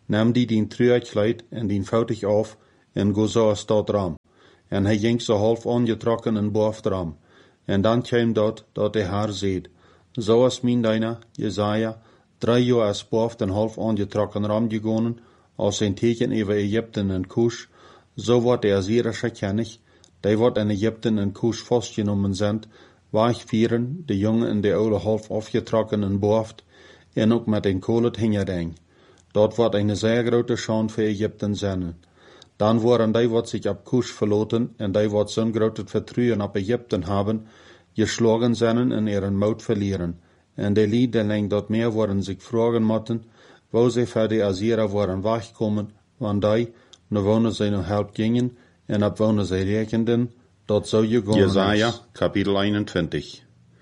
Speaker 1: nam die dien truurkleid en dien foutig af, en go zo als dat raam. En hij ging zo half ongetrokken en boven het raam. En dan kwam dat, dat hij haar zeed. Zoals mijn deiner, Jesaja, drie jaar als boven en half ongetrokken raam gegonen, als zijn teken over Egypten en Kush, zo wordt de Assyrische kennig, die wordt in Egypten en Kush vastgenomen zijn, waar ik vieren, de jongen en de oude half afgetrokken en boven, en ook met een kolet hingeding. Dat wordt een zeer grote schande voor Egypten zijn. Dan worden die wat zich op Kush verloten en die wat zo'n grote vertrouwen op Egypten hebben, geschlagen zijn en ihren moed verlieren. En de liedeling dat meer worden zich vragen moeten, wo ze voor de Assyrer worden wegkomen, want die, nu wonen ze nog help gingen, en op wonen ze rekenden, dat zo je gaan.
Speaker 2: Jesaja, kapitel eenentwintig.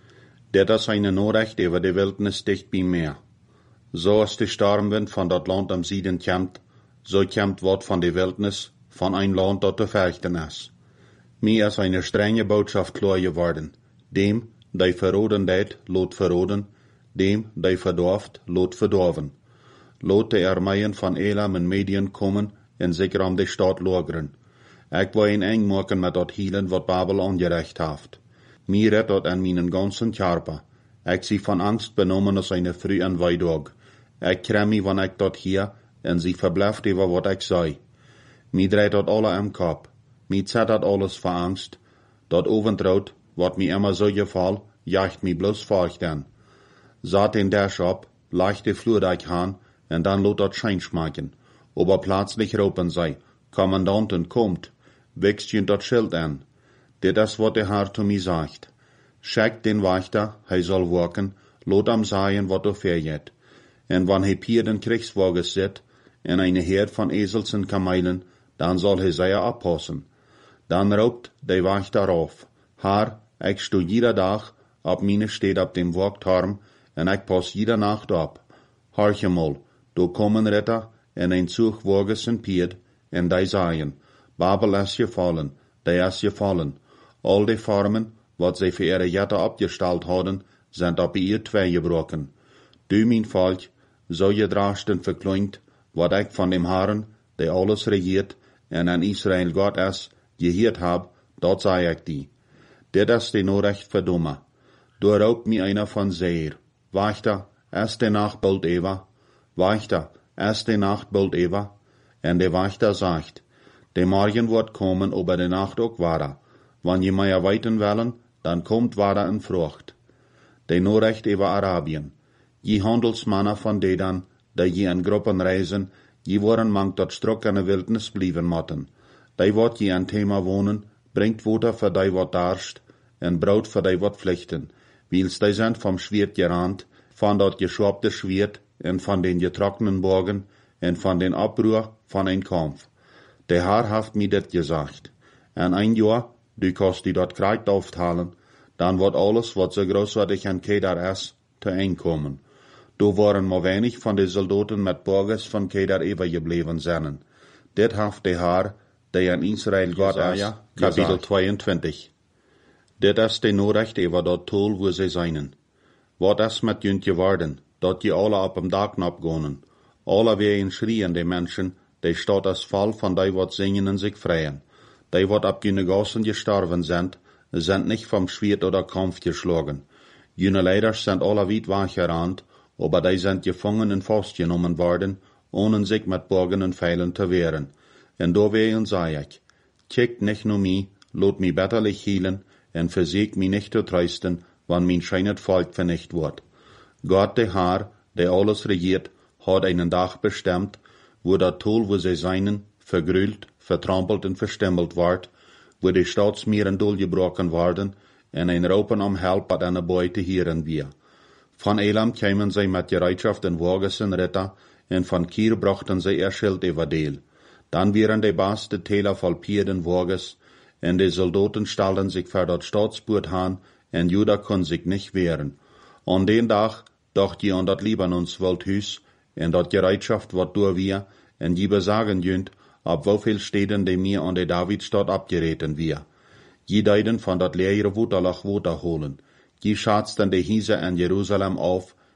Speaker 2: Dit is een Nachricht over de wildnis dicht bij meer. Zoals de stormwind van dat land am Süden komt, so komt wat van de wildnis van een land dat te vechten is. Mir is eine strenge boodschap klar geworden. Dem, die verroden deed, lot verroden, dem, die verdorft, lot verdorven. Lot de armeeën van Elam en Medien komen en zich om de stad lageren. Ik wil een eng maken met dat hielen wat Babel ongerecht heeft. Mir redt dat aan mijn ganzen Körper. Ik zie van angst benomen als eine früh en weidag. Ik krem mij wanneer ik dat hier, en sie verblijft over wat ik zei. Mi dreht dat alle am kop. Mi zet dat alles voor angst. Dat overtroot, wat mi immer so geval, jacht mi bloß fort an. Zat den Dash op, leicht de Flurdijk aan, en dan lot dat Schein maken. Aber plötzlich ropen zij, Kommandanten kommt, wächst jünt dat Schild an. Dit is wat de Herr zu mi sagt. Schickt den Wächter, hij soll waken, lot am sagen, wat er verjet. En wann hij pier den Kriegswagen zit, en eine Herd van Esels en Kamelen, dan zal hij zij oppassen. Dan roept de Wächter auf, Herr, ik sto jeder dag op meine steed op dem Wachtturm, en ik pas jeder nacht op. Horche mal, do kommen Ritter, en een Zugwagen en Pied, en die zeggen, Babel is gevallen, die is gevallen. Al die Formen, wat zij voor ihre Jette opgesteld hadden, zijn op ihr twee gebroken. Du, mijn volk, zo je drasten verkleint, wat ik van dem Herren, die alles regiert, en aan Israël God is, geheerd heb, dat zei ik die. Dit is de Nachricht für Dumme. Du raubt mir einer von Seir. Wächter, ist de Nacht bald Eva? Wächter, ist de Nacht bald Eva? En de Wächter sagt, de Morgen wird kommen, aber de Nacht auch wara. Wann je mehr weiten wollen, dann kommt wara in Frucht. De Nachricht über Arabien. Je Handelsmannen von Dedan, die je in Gruppen reisen, je worden mank dat strok in de wildnis blijven motten. Die wat je in Thema wohnen, bringt Water für die wat darst, en Brot für die wat vlechten, wils die sind vom Schwert gerannt, von dat geschwabte Schwert, en von den getrockenen Borgen, en von den Abruhr von ein Kampf. Der Herr haft mir dit gesagt. En ein Jahr, du kannst die dort Kreid auftalen, dann wird alles, wat so großartig an Kedar is, te einkommen. Du waren maar wenig von de Soldaten mit Borges von Kedar übergeblieben zijn. Dit haft der Herr, der an Israel Gott is, kapitel tweeëntwintig. Dit is de Nachricht über dat Tol, wo sie seien. Wat is met junt geworden, dat je alle op dem Dagknop gonen. Alle ween schrien de Menschen, die staat als Fall von die wat singen en sich freien. Die wat ab jene Gassen gestorben sind, sind nicht vom Schwert oder Kampf geschlagen. Jene Leiders sind alle weit weggerannt, aber die sind gefangen und festgenommen worden, ohne sich mit Borgen und Pfeilen zu wehren. En da wehen sei ich, kijkt nicht nur mi, lot mi betterlich hielen, en versieg mi nicht zu trösten, wann mein scheinet Volk vernicht wird. Gott, der Herr, der alles regiert, hat einen Tag bestimmt, wo dat Tol, wo sie seinen, vergrült, vertrampelt und verstemmelt ward, wo die Staatsmieren durchgebrochen werden, en ein Raupen am Help hat eine Beute hieren wir. Von Elam kämen sie mit Gereitschaft in Wagens und Ritter, en von Kir brachten sie ihr Schild über Deel. Dann wären die baste Täler voll Pierden Wagens, en die Soldaten stellten sich für dat Staatsboot han, en Juda kon sich nicht wehren. An den Tag dacht je an dat Libanons Waldhus, en dat Gereitschaft wat door wir, en je besagen jünt, ab wieviel Städten die mir an der Davidstadt abgereten wir. Je deiden von dat leere Wutterlach Water holen. Je schatzten die Hiese in Jerusalem auf,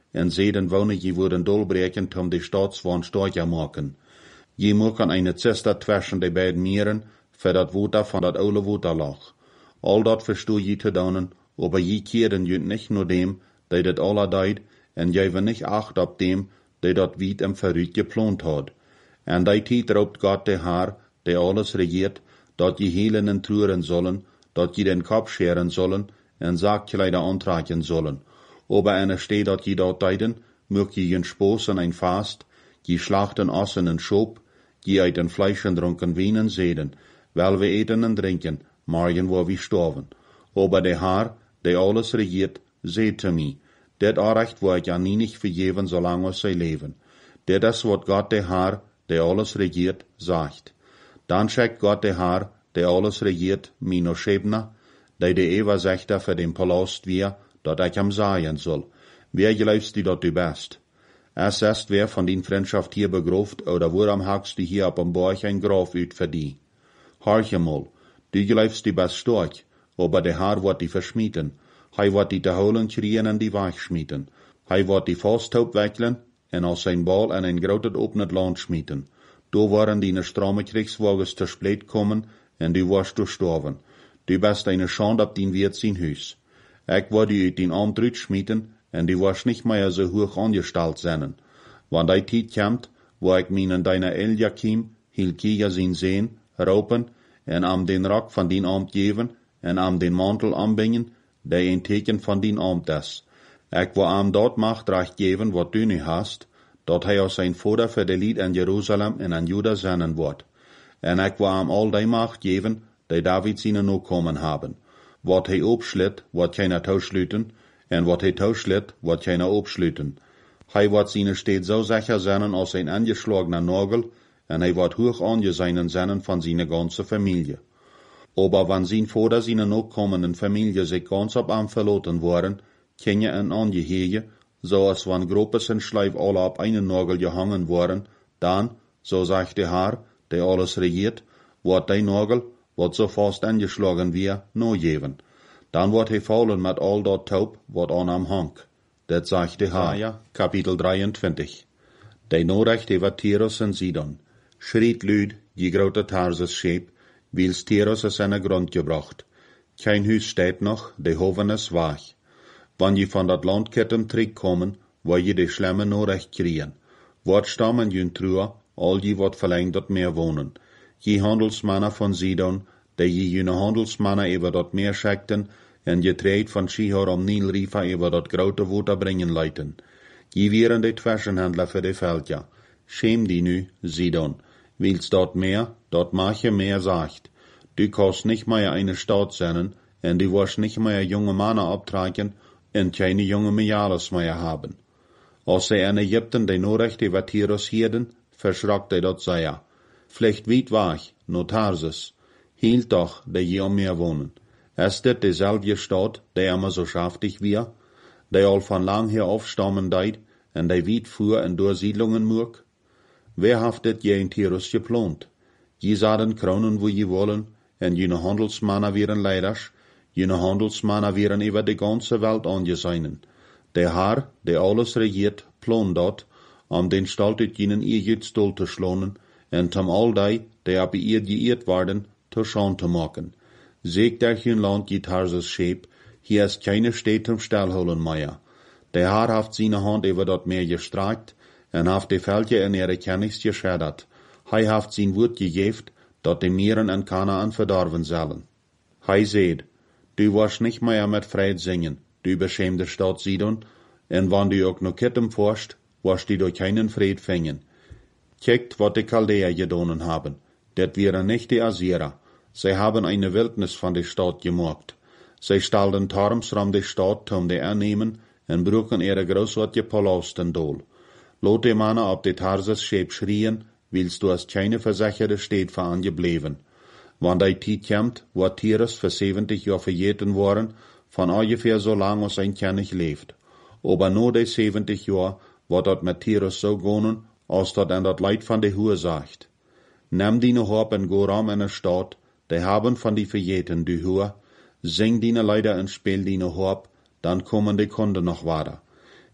Speaker 2: en zeden wonen je worden dolbreken om de staatswaan stärker maken. Je mogen eine Zester zwischen de beiden Meeren, für dat Water van dat oude Waterloch. Al dat verstoe je te doen, aber je keeren je nicht nur dem, die dat alle deed, en geven nicht acht op dem, die dat wiet im Verrüt geplant had. En die tijd roept Gott de Haar, die alles regiert, dat je helen en truren sollen, dat je den Kopf scheren sollen, en Saakkleider antragen sollen. Aber en steht dat je dat deiden, mög je jen Sposen ein Fast, je schlachten Ossen en Schop, je eiten Fleisch en dronken Weinen zeden, wel we eten en drinken, morgen wo we sterven. Aber de Haar, die alles regiert, seht te mij, dit Recht wo ik ja nie nicht vergeven, solange zij leven. Dit is wat Gott de Haar, die alles regiert, sagt. Dan schickt Gott de Haar, die alles regiert, mij no Schebna, die de Eva zegt voor den Palast weer, dat ik hem sagen soll. Wer geloofst die dat du bist? Es ist wer von din Freundschaft hier begrooft, oder woran hakst du hier op een Borg ein Graf uit für die? Horch mal, du geloofst die best stark, aber de Haar wordt die verschmieten. Hij wordt die te holen kriegen en die wegschmieten. Hij wordt die vasthoop wekkelen en als zijn bal en een groot op het land schmieten. Do waren die stramme Kriegswagens te spleet komen en du warst gestorven. Du bist eine Schande op din Wirt zijn huis. Ik word die uit din arm schmieten en du warst nicht mehr so hoch angestellt zijn. Wann die tijd komt, wo ik meinen deiner Eliakim, Hilkia zijn sehen, raupen en am den Rock van din arm geven en am den Mantel anbingen, die een teken van din arm is. Ik wil am dat macht recht geven wat du nu hast, dat hij als zijn vader voor de lied in Jeruzalem en in Juda zenden wordt. En ik wil am al die macht geven, die David zijn nakomen hebben. Wat hij opslit, wordt keiner touwsluiten, en wat hij touwslit, wordt keiner opsluiten. Hij wordt zijn steeds zo sicher zijn als een angeschlagener Nagel, en hij wordt hoog angezien zijn van zijn ganze Familie. Aber wenn sein Vater seine nachkommenden Familie sich ganz ab am verloten waren, kann je ein Angehege, so als wenn Gruppes und Schleif alle ab einen Nagel gehangen waren, dann, so sagt der Herr, der alles regiert, wird der Nagel, wat so fast angeschlagen wir, no geben. Dann wird er fallen mit all dat Taub, wat an am hang. Das sagt der Herr. Ja, Kapitel dreiundzwanzig. Der Norecht über Tyrus und Sidon. Schriet lüd, die grote Tarsus scheep, wils Tyrus is in de grond gebracht. Kein Huis steht noch, de hoven is weg. Wann je van dat Landketten terugkomen, waar je de schlimme Norecht kriegen. Wat stammen jun truhe, al die wat verlängt dat meer wonen. Je handelsmannen van Sidon, de je june handelsmannen über dat meer schekten, en je treed van Shihor om Nilrifa über dat grote water brengen leiten. Je wieren de Zwischenhändler für de Veldja. Schäm die nu, Sidon. Wils dat meer, dat mag je meer sagt. Du kannst nicht mehr eine Stadt sein, en du wirst nicht mehr junge Männer abtragen, en keine junge Mädels mehr haben. Als sie in Ägypten de Norecht über Tyrus hielden, verschrackt er dat sehr. Vielleicht weit weg, no Tarsus. Hielt doch, de je om meer wohnen. Ist dit dezelfde Stadt, die immer so schaftig wir, die al von lang her aufstammen deid, en die weit fuhr en door Siedlungen mög? Wer haft dit je in Tyrus geplant? Je zouden kronen wo je wollen, en jene handelsmannen wären leiders, jene handelsmannen wären über die ganze Welt angesehen. Der Herr, der alles regiert, plant dat, om den Stalt uit jenen Egypt stol te schlonen, en tom al die, die op ihr geëerd worden, te schaan te maken. Zeeg der hun land je Tarsus scheep, hier is keine Stadt zum Stelholen mehr. Der Herr haft seine Hand über dat Meer gestreckt, en haft die Völker in ihre Kennis geschädert. Hij haft zijn woord gegeven, dat de Meeren en Kanaan verdorven zullen. Hij zeid, du wirst nicht mehr mit Fried singen, du beschämte Stadt Sidon, en wann du ook noch kittem forst, wirst du durch keinen Fried fingen. Kijkt, wat die Chaldäer gedonen haben. Dat wären nicht die Assyrer. Sie haben eine Wildnis von der Stadt gemacht. Sie stellten Turms rum die Stadt, um die annehmen, en bruchen ihre großartige Palasten dol. Lot die Männer op die Tarsus scheep schrien, willst du als keine versicherte Stadt für angebleven. Wann die Zeit kommt, wo Tyrus für siebzig Jahre verjeten worden, von ungefähr so lang als ein König lebt. Aber nur die siebzig Jahre wird dort mit Tyrus so gehen, als dort an dat Leid von der Hure sagt. Nimm die Hop en go rum in der Stadt, die haben von die verjeten die Hure, sing die Leider und spiel die Hop, dann kommen die Kunden noch weiter.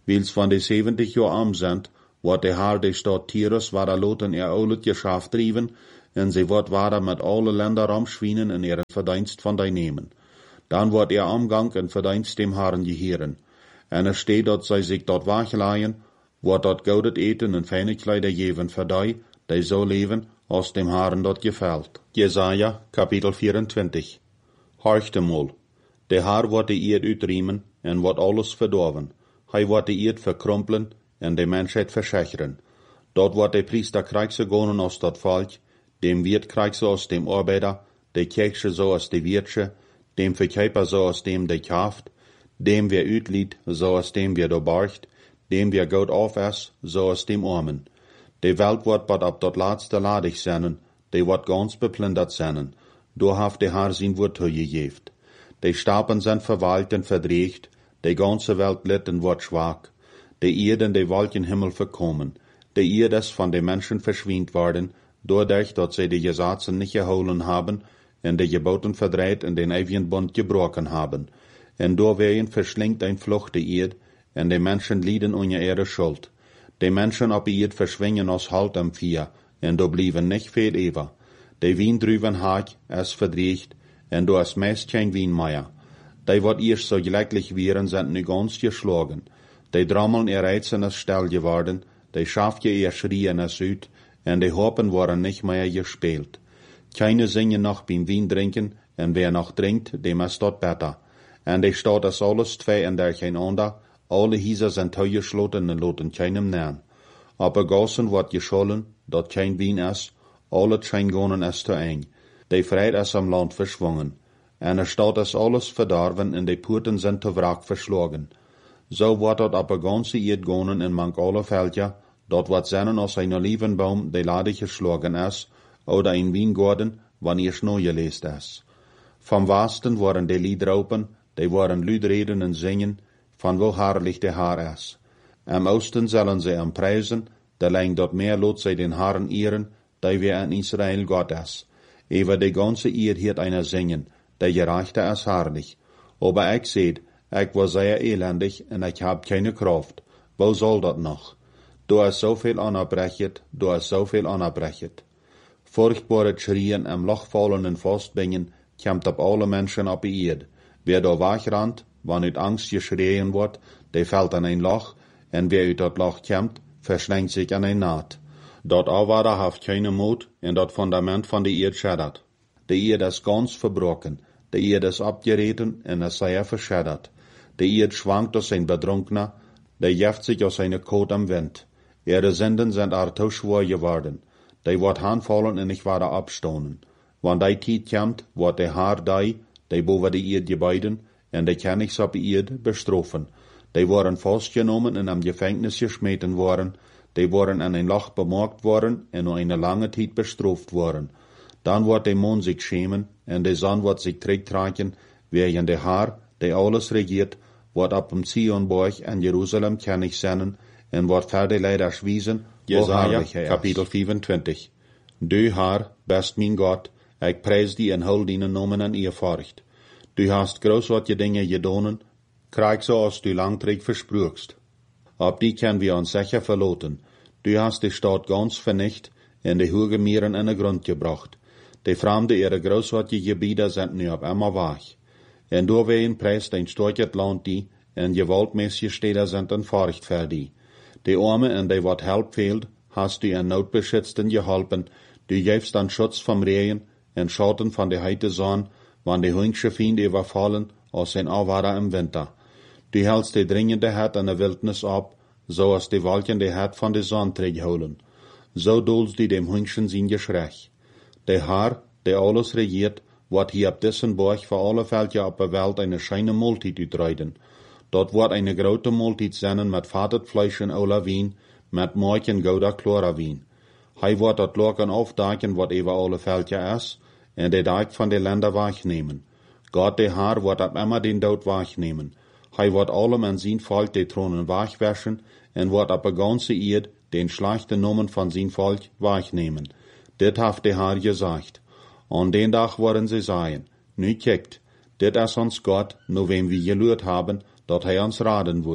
Speaker 2: Wils van de zeventig jaar am sind, wordt de haar de stad Tyrus waar loten ihr oulet Geschäft driven, en sie wordt waar met alle Länder ramschwienen in ihren Verdienst van die nemen. Dan wordt ihr Amgang en Verdienst dem Herren geheren. En er steht dat zij zich dort wachleien, wordt dat goudet eten en fijne kleider geven voor die, die zo leven, als dem Herren dat gefällt. Jesaja, kapitel vierentwintig. Horchte mol. De Haar wordt de eerd uitriemen en wordt alles verdorven. Hij wordt de eerd verkrumpelen en de mensheid verschecheren. Dort wordt de priester krijgse gonen als dat volk, dem Wirt krijgse als dem arbeider, de kirche zo als de wirtsche, dem verkuiper zo als dem de kauft, dem wer uitlied zo als dem wer doorborgt, dem wer goud af is, zo als dem armen. De welt wordt bad op dat laatste ladig zijn, de wordt gans beplundert zijn, door heeft de Haar zijn woord toegegeven. De stapen zijn verwaald en verdreigt, de ganze welt litt en wordt zwak. De Erde en de Wolkenhimmel verkommen. De Erde is van de Menschen verschwind worden, doordat dat zij de Gesetzen nicht geholen haben en de Geboten verdreht en den ewigen Bund gebrochen haben. En doorwegen verschlingt ein Flucht de Erde, en de Menschen lieden onder ihre Schuld. De Menschen op Erde verschwingen als halt am Vier, en do blieven nicht veel ever. De Wiendruven haak es verdreigt, en do is meist kein Wien mehr. Die wat eerst so gelecklich wären, sind nu ganz geschlagen. Die Drammeln ihr Reizen ist still geworden, die Schafje ihr Schrien ist uit, en die Hopen waren nicht mehr gespielt. Keine singen noch beim Wien trinken, en wer noch trinkt, dem ist dort besser. En die Stadt ist alles zwei en der kein ander, alle Häuser sind zugeschlossen en loten keinem nähen. Aber Gassen wird geschollen, dort kein Wien ist, alle Scheingonen ist zu eng. Die Freiheit ist am Land verschwungen. En er Stadt ist alles verdorven en die Purten sind zu Wrack verschlagen. So wordt dort op een ganze Erd gonen in mank alle Veldja, dort wordt zijn als een Olivenbaum, die ladig geschlagen is, oder een Wiengorden, wanneer Schnee geleest is. Vom Westen waren die Liedraupen, die waren Lüdreden en zingen, van wo herrlich de Haar is. Am Osten zullen sie am prijzen, de lang dort meer lot zij den Herren ehren, die wir in Israel Gott is. Ever de ganze Erd hiert einer singen, der gerechte is herrlich. Aber ich seht, ich war sehr elendig en ich hab keine Kraft. Wo soll dat noch? Du ist so viel anerbrechet, du ist so viel anerbrechet. Furchtbare Schrien am lachfallenden Fastbingen kommt op alle Menschen op die Erd. Wer da wegrannt, wann uit Angst geschrien wordt, der fällt an ein Loch, en wer uit dat Loch kommt, verschlingt sich an ein Naht. Dat Auwader haft keine Mut, en dat Fundament von der Erd schädert. Die Erd ist ganz verbrochen, die Erd ist abgereten en es sei verschädert. Die Erd schwankt aus ein Betrunkener, der jeft sich aus seiner Kot am Wind. Ihre Sünden sind arto schwor geworden. Die wird handfallen en ich werde abstonen. Wann die Tiet kommt, wird der Haar die, die boven die Erd gebeiden, en die kann ich op die Erd bestrafen. Die worden festgenommen en am Gefängnis geschmeten worden, die worden an ein Loch bemerkt worden en nur eine lange Zeit bestraft worden. Dann wird der Mond sich schämen, en die Sonne wird sich trägtragen, während der Haar, die alles regiert, wordt op dem Zionborg en Jerusalem kennig zijn en wordt verder leider schwiesen. Jesaja, kapitel vierentwintig. Du Haar, best mijn God, ik prijs die en hul die nomen en eerfurcht. Du hast großartige Dinge gedonen, krijg zoals du langträg versprüchst. Op die können wir uns sicher verloten. Du hast die Stadt ganz vernicht en de hoge Meeren in de Grund gebracht. De Fremde ihre großartige Gebiete sind nu op immer weg. En doorwegen prijst een storket land die, en gewaltmäßige Städte sind en Furcht für die. Die Arme en die wat help fehlt, hast du en Notbeschützten geholpen, du gibst an Schutz vom Regen, en Schatten von der heite Sonne, wann die hüngsche Fiende überfallen, als ein Auwader im Winter. Du hältst die dringende Herd an der Wildnis ab, so als die Wolken die Herd von der Sonne holen. So dulst du dem Hüngschen sein Geschrech. Der Herr, der alles regiert, wordt hier op diesen Borg voor alle Völker op der Welt eine scheine Multit uitreiden. Dort wordt eine grote Multit zijn met vatet Fleisch en ola wien, met melk en gouda chlora wien. Hij wordt dat loken aufdaken wat over alle Völker is, en de dag van de Länder wegnemen. Gott de Haar wordt op immer den dood wegnemen. Hij wordt allem en zijn Volk de Thronen wegwaschen, en wordt op de ganze Erd den schlechten Namen van zijn Volk wegnemen. Dit heeft de Haar gesagt. An den Tag worden sie sagen, nu kijkt, dit is ons Gott, nur wem wir gelürt haben, dat hij ons raden wird.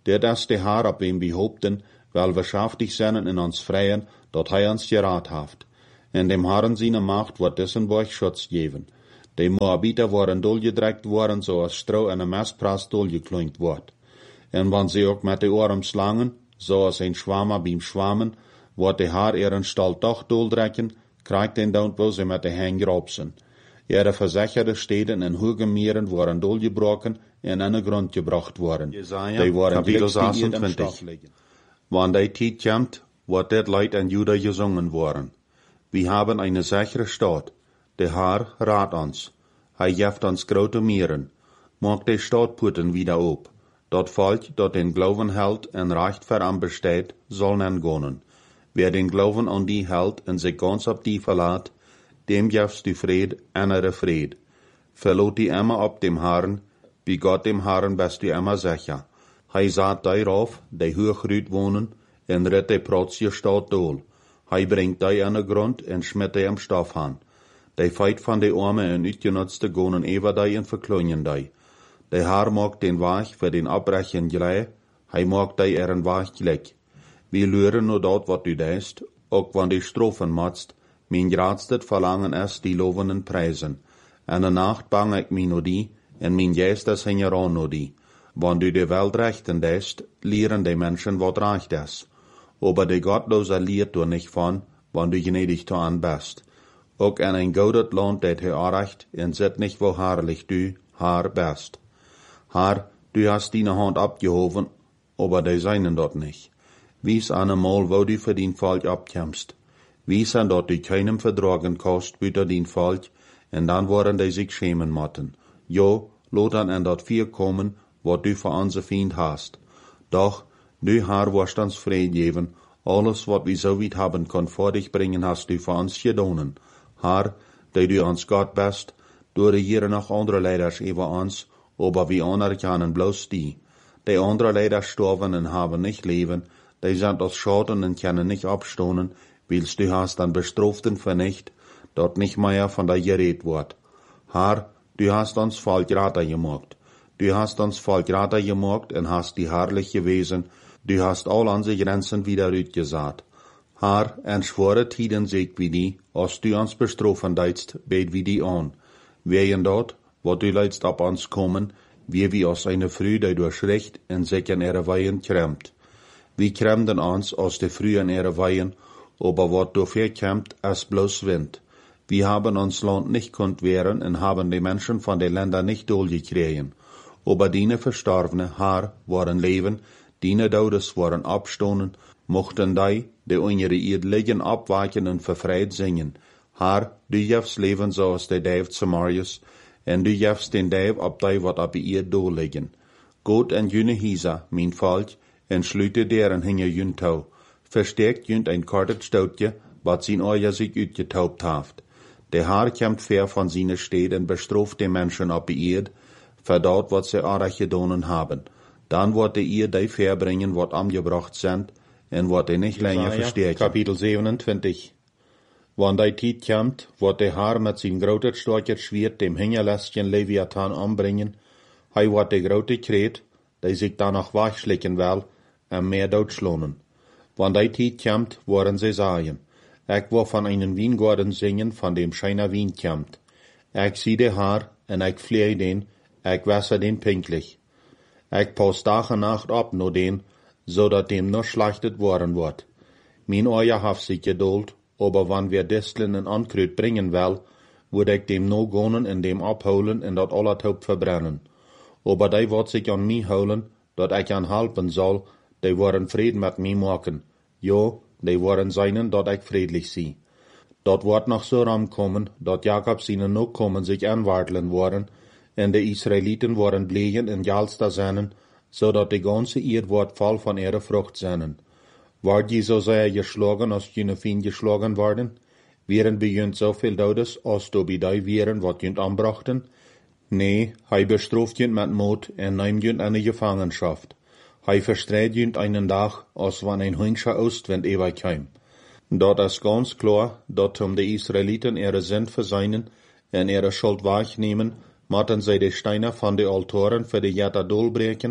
Speaker 1: der das de Haar ab wem behaupten, weil wir schaftig zijn in ons freien, dat hij ons geraad haft. En dem Herren seine Macht wordt Dissenburg Schutz geven. De Moabiter worden dolgedrekt worden, zoals stro en een mestpras dolgekloinkt wordt. En wanneer ze ook met de oren slangen, zoals een schwammer beim schwammen, wordt de Haar ihren stal toch doldrekken, krijgt den dood wo ze met de hang robsen. Ihre verzecherde steden en hoge meren worden dolgebroken en aan de grond gebracht worden.
Speaker 2: Jesaja,
Speaker 1: Die worden
Speaker 2: Kapitel
Speaker 1: zesentwintig. Wanneer die tijd komt, wordt dit Leid in Juda gesungen worden. Wir haben eine sichere Stadt. Der Herr rat uns. Hij geeft ons grote meren. Maakt de Stadtpoorten wieder op. Dat Volk, dat den Glauben hält en recht ver am besteht, soll nen gonen. Wer den Glauben an die hält en sich ganz op die verlaat, dem gevst die Fried en er Fried. Verlot die immer op dem Herrn, wie Gott dem Herrn best die immer sicher. Hij saat darauf, die hoogrüt wohnen, en rit de protsje Stadt dol. Hij brengt die aan de grond en schmet die am Stoff aan. Die feit van de arme en uitgenutzte gonen ever die en verkleinen die. De Haar maakt den Weg voor den Abbrechen glij, hij maakt die er een Weg gelijk. Wir leren nur dat wat u deist, ook wanneer die strofen matst, mijn graadstet verlangen is die lovenden prijzen. En de nacht bang ik mij no die, en mijn geest is hingeran no die. Wanneer u de Welt rechten deist, leren die Menschen wat recht is. Aber de Gottlose leert du nicht von, wann du gnädig zu an bist. Ook in ein goudet Land det he arecht, en zit nicht wo herrlich du, haar best. Haar, du hast deine Hand abgehoben, aber die seinen dort nicht. Wies einmal, wo du für dein Volk abkämpfst. Wies an dort du keinem vertragen kannst, büter dein Volk, en dann worden die sich schämen motten. Jo, lot an en dort vier kommen, wat du für onze Feind hast. Doch, du Herr wirst uns Fried geben, alles wat wir so weit haben kon vor dich bringen hast du für uns gedonen. Herr, die du uns Gott bist, du regieren noch andere Leiders über uns, aber wir anerkennen bloß die. Die andere Leider sterben und haben nicht Leben, die sind aus Schaden und können nicht abstoßen, willst du hast dann Bestraften vernicht, dort nicht mehr von dir geredet wird. Herr, du hast uns voll Grater gemacht. Du hast uns voll Grater gemacht und hast die herrliche Wesen, du hast all unsere Grenzen wieder ausgesagt. Herr, en schwore Tiden seeg wie die, als du uns bestrafen deitst, bet wie die an. Wegen dort, wo du leidst ab uns kommen, wie wir aus einer Früh, die durch Recht en sich in ihre Weihen kremmt. Wir kremden uns aus der Früh in ihre Weihen, aber wat dafür kämmt, ist bloß Wind. Wir haben uns Land nicht konnt wehren und haben die Menschen von den Ländern nicht durchgekriegen. Aber die Verstorbene, Herr, waren leben, die Todes waren abstoßen, mochten die, die in ihre Erde liegen, abwachen und verfreit singen. Herr, du gevst Leben so als der Dave Samarius, en du gevst den Dave ab die, wat ab ihr do liegen. Gott en jüne Hisa, mein Volk, en schlüte deren hinge jün tau. Verstärkt jünt ein kartet Stoutje, wat sin Euer sich utgetaubt haft. Der Herr kämmt fair von seine Städte en bestraft die Menschen ab die Erde, verdaut wat sie arach gedonen haben. Dann wird der ihr die verbringen, wat angebracht sind, en wird er nicht länger verstärken.
Speaker 2: Kapitel siebenundzwanzig.
Speaker 1: Wann die Zeit kommt, wird der Herr mit sein großes starkes Schwert dem Hingerlästchen Leviathan anbringen. Hij wird der große Kret, der sich danach wegschlecken will, am Meer doodschlonen. Wann die Zeit kommt, werden sie sagen, ich will von einem Weingarten singen, von dem scheiner Wein kommt. Ich sieh der Herr, en ich flehe den, ich wässer den pinklich. Ich pass Tag und Nacht ab nur den, so dat dem noch schlachtet worden wird. Mein Euer haft sich geduld, aber wann wir Disteln en Ankrut bringen will, würd ich dem no gonen en dem abholen en dat aller Taub verbrennen. Aber die wird sich an mich holen, dat ich an helpen soll, die worden Frieden mit mir machen. Jo, die worden seinen, dat ich friedlich sie. Dat wird noch so rankommen, dat Jakob seine Nachkommen sich anwarteln worden, en de Israeliten worden blegen en Jalsta seinen, so dat die ganze Erde wird voll von ihrer Frucht seinen. Ward je so sehr geschlagen, als jene Fien geschlagen worden? Wären bejönt so viel Todes, als du bei die wären, wat jünt anbrachten? Nee, hij bestraft jünt mit Mord en neimt jünt eine Gefangenschaft. Hij verstreit jünt einen Tag, als wann ein Hüngscher Ostwind ewig keim. Dat is ganz klar, dat um die Israeliten ihre Sünd verseinen en ihre Schuld wahrnehmen, matten sie die Steine von den Altoren für die Jetta dolbreken,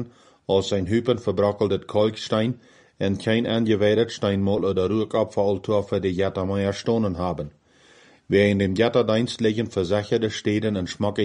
Speaker 1: als sein Hüpen verbrockeldet Kalkstein en kein angeweidet Steinmal oder Rückabfalltor für die Jettermeier Stonen haben. Wer in dem Jetterdienst liegen versicherte Städten en Schmack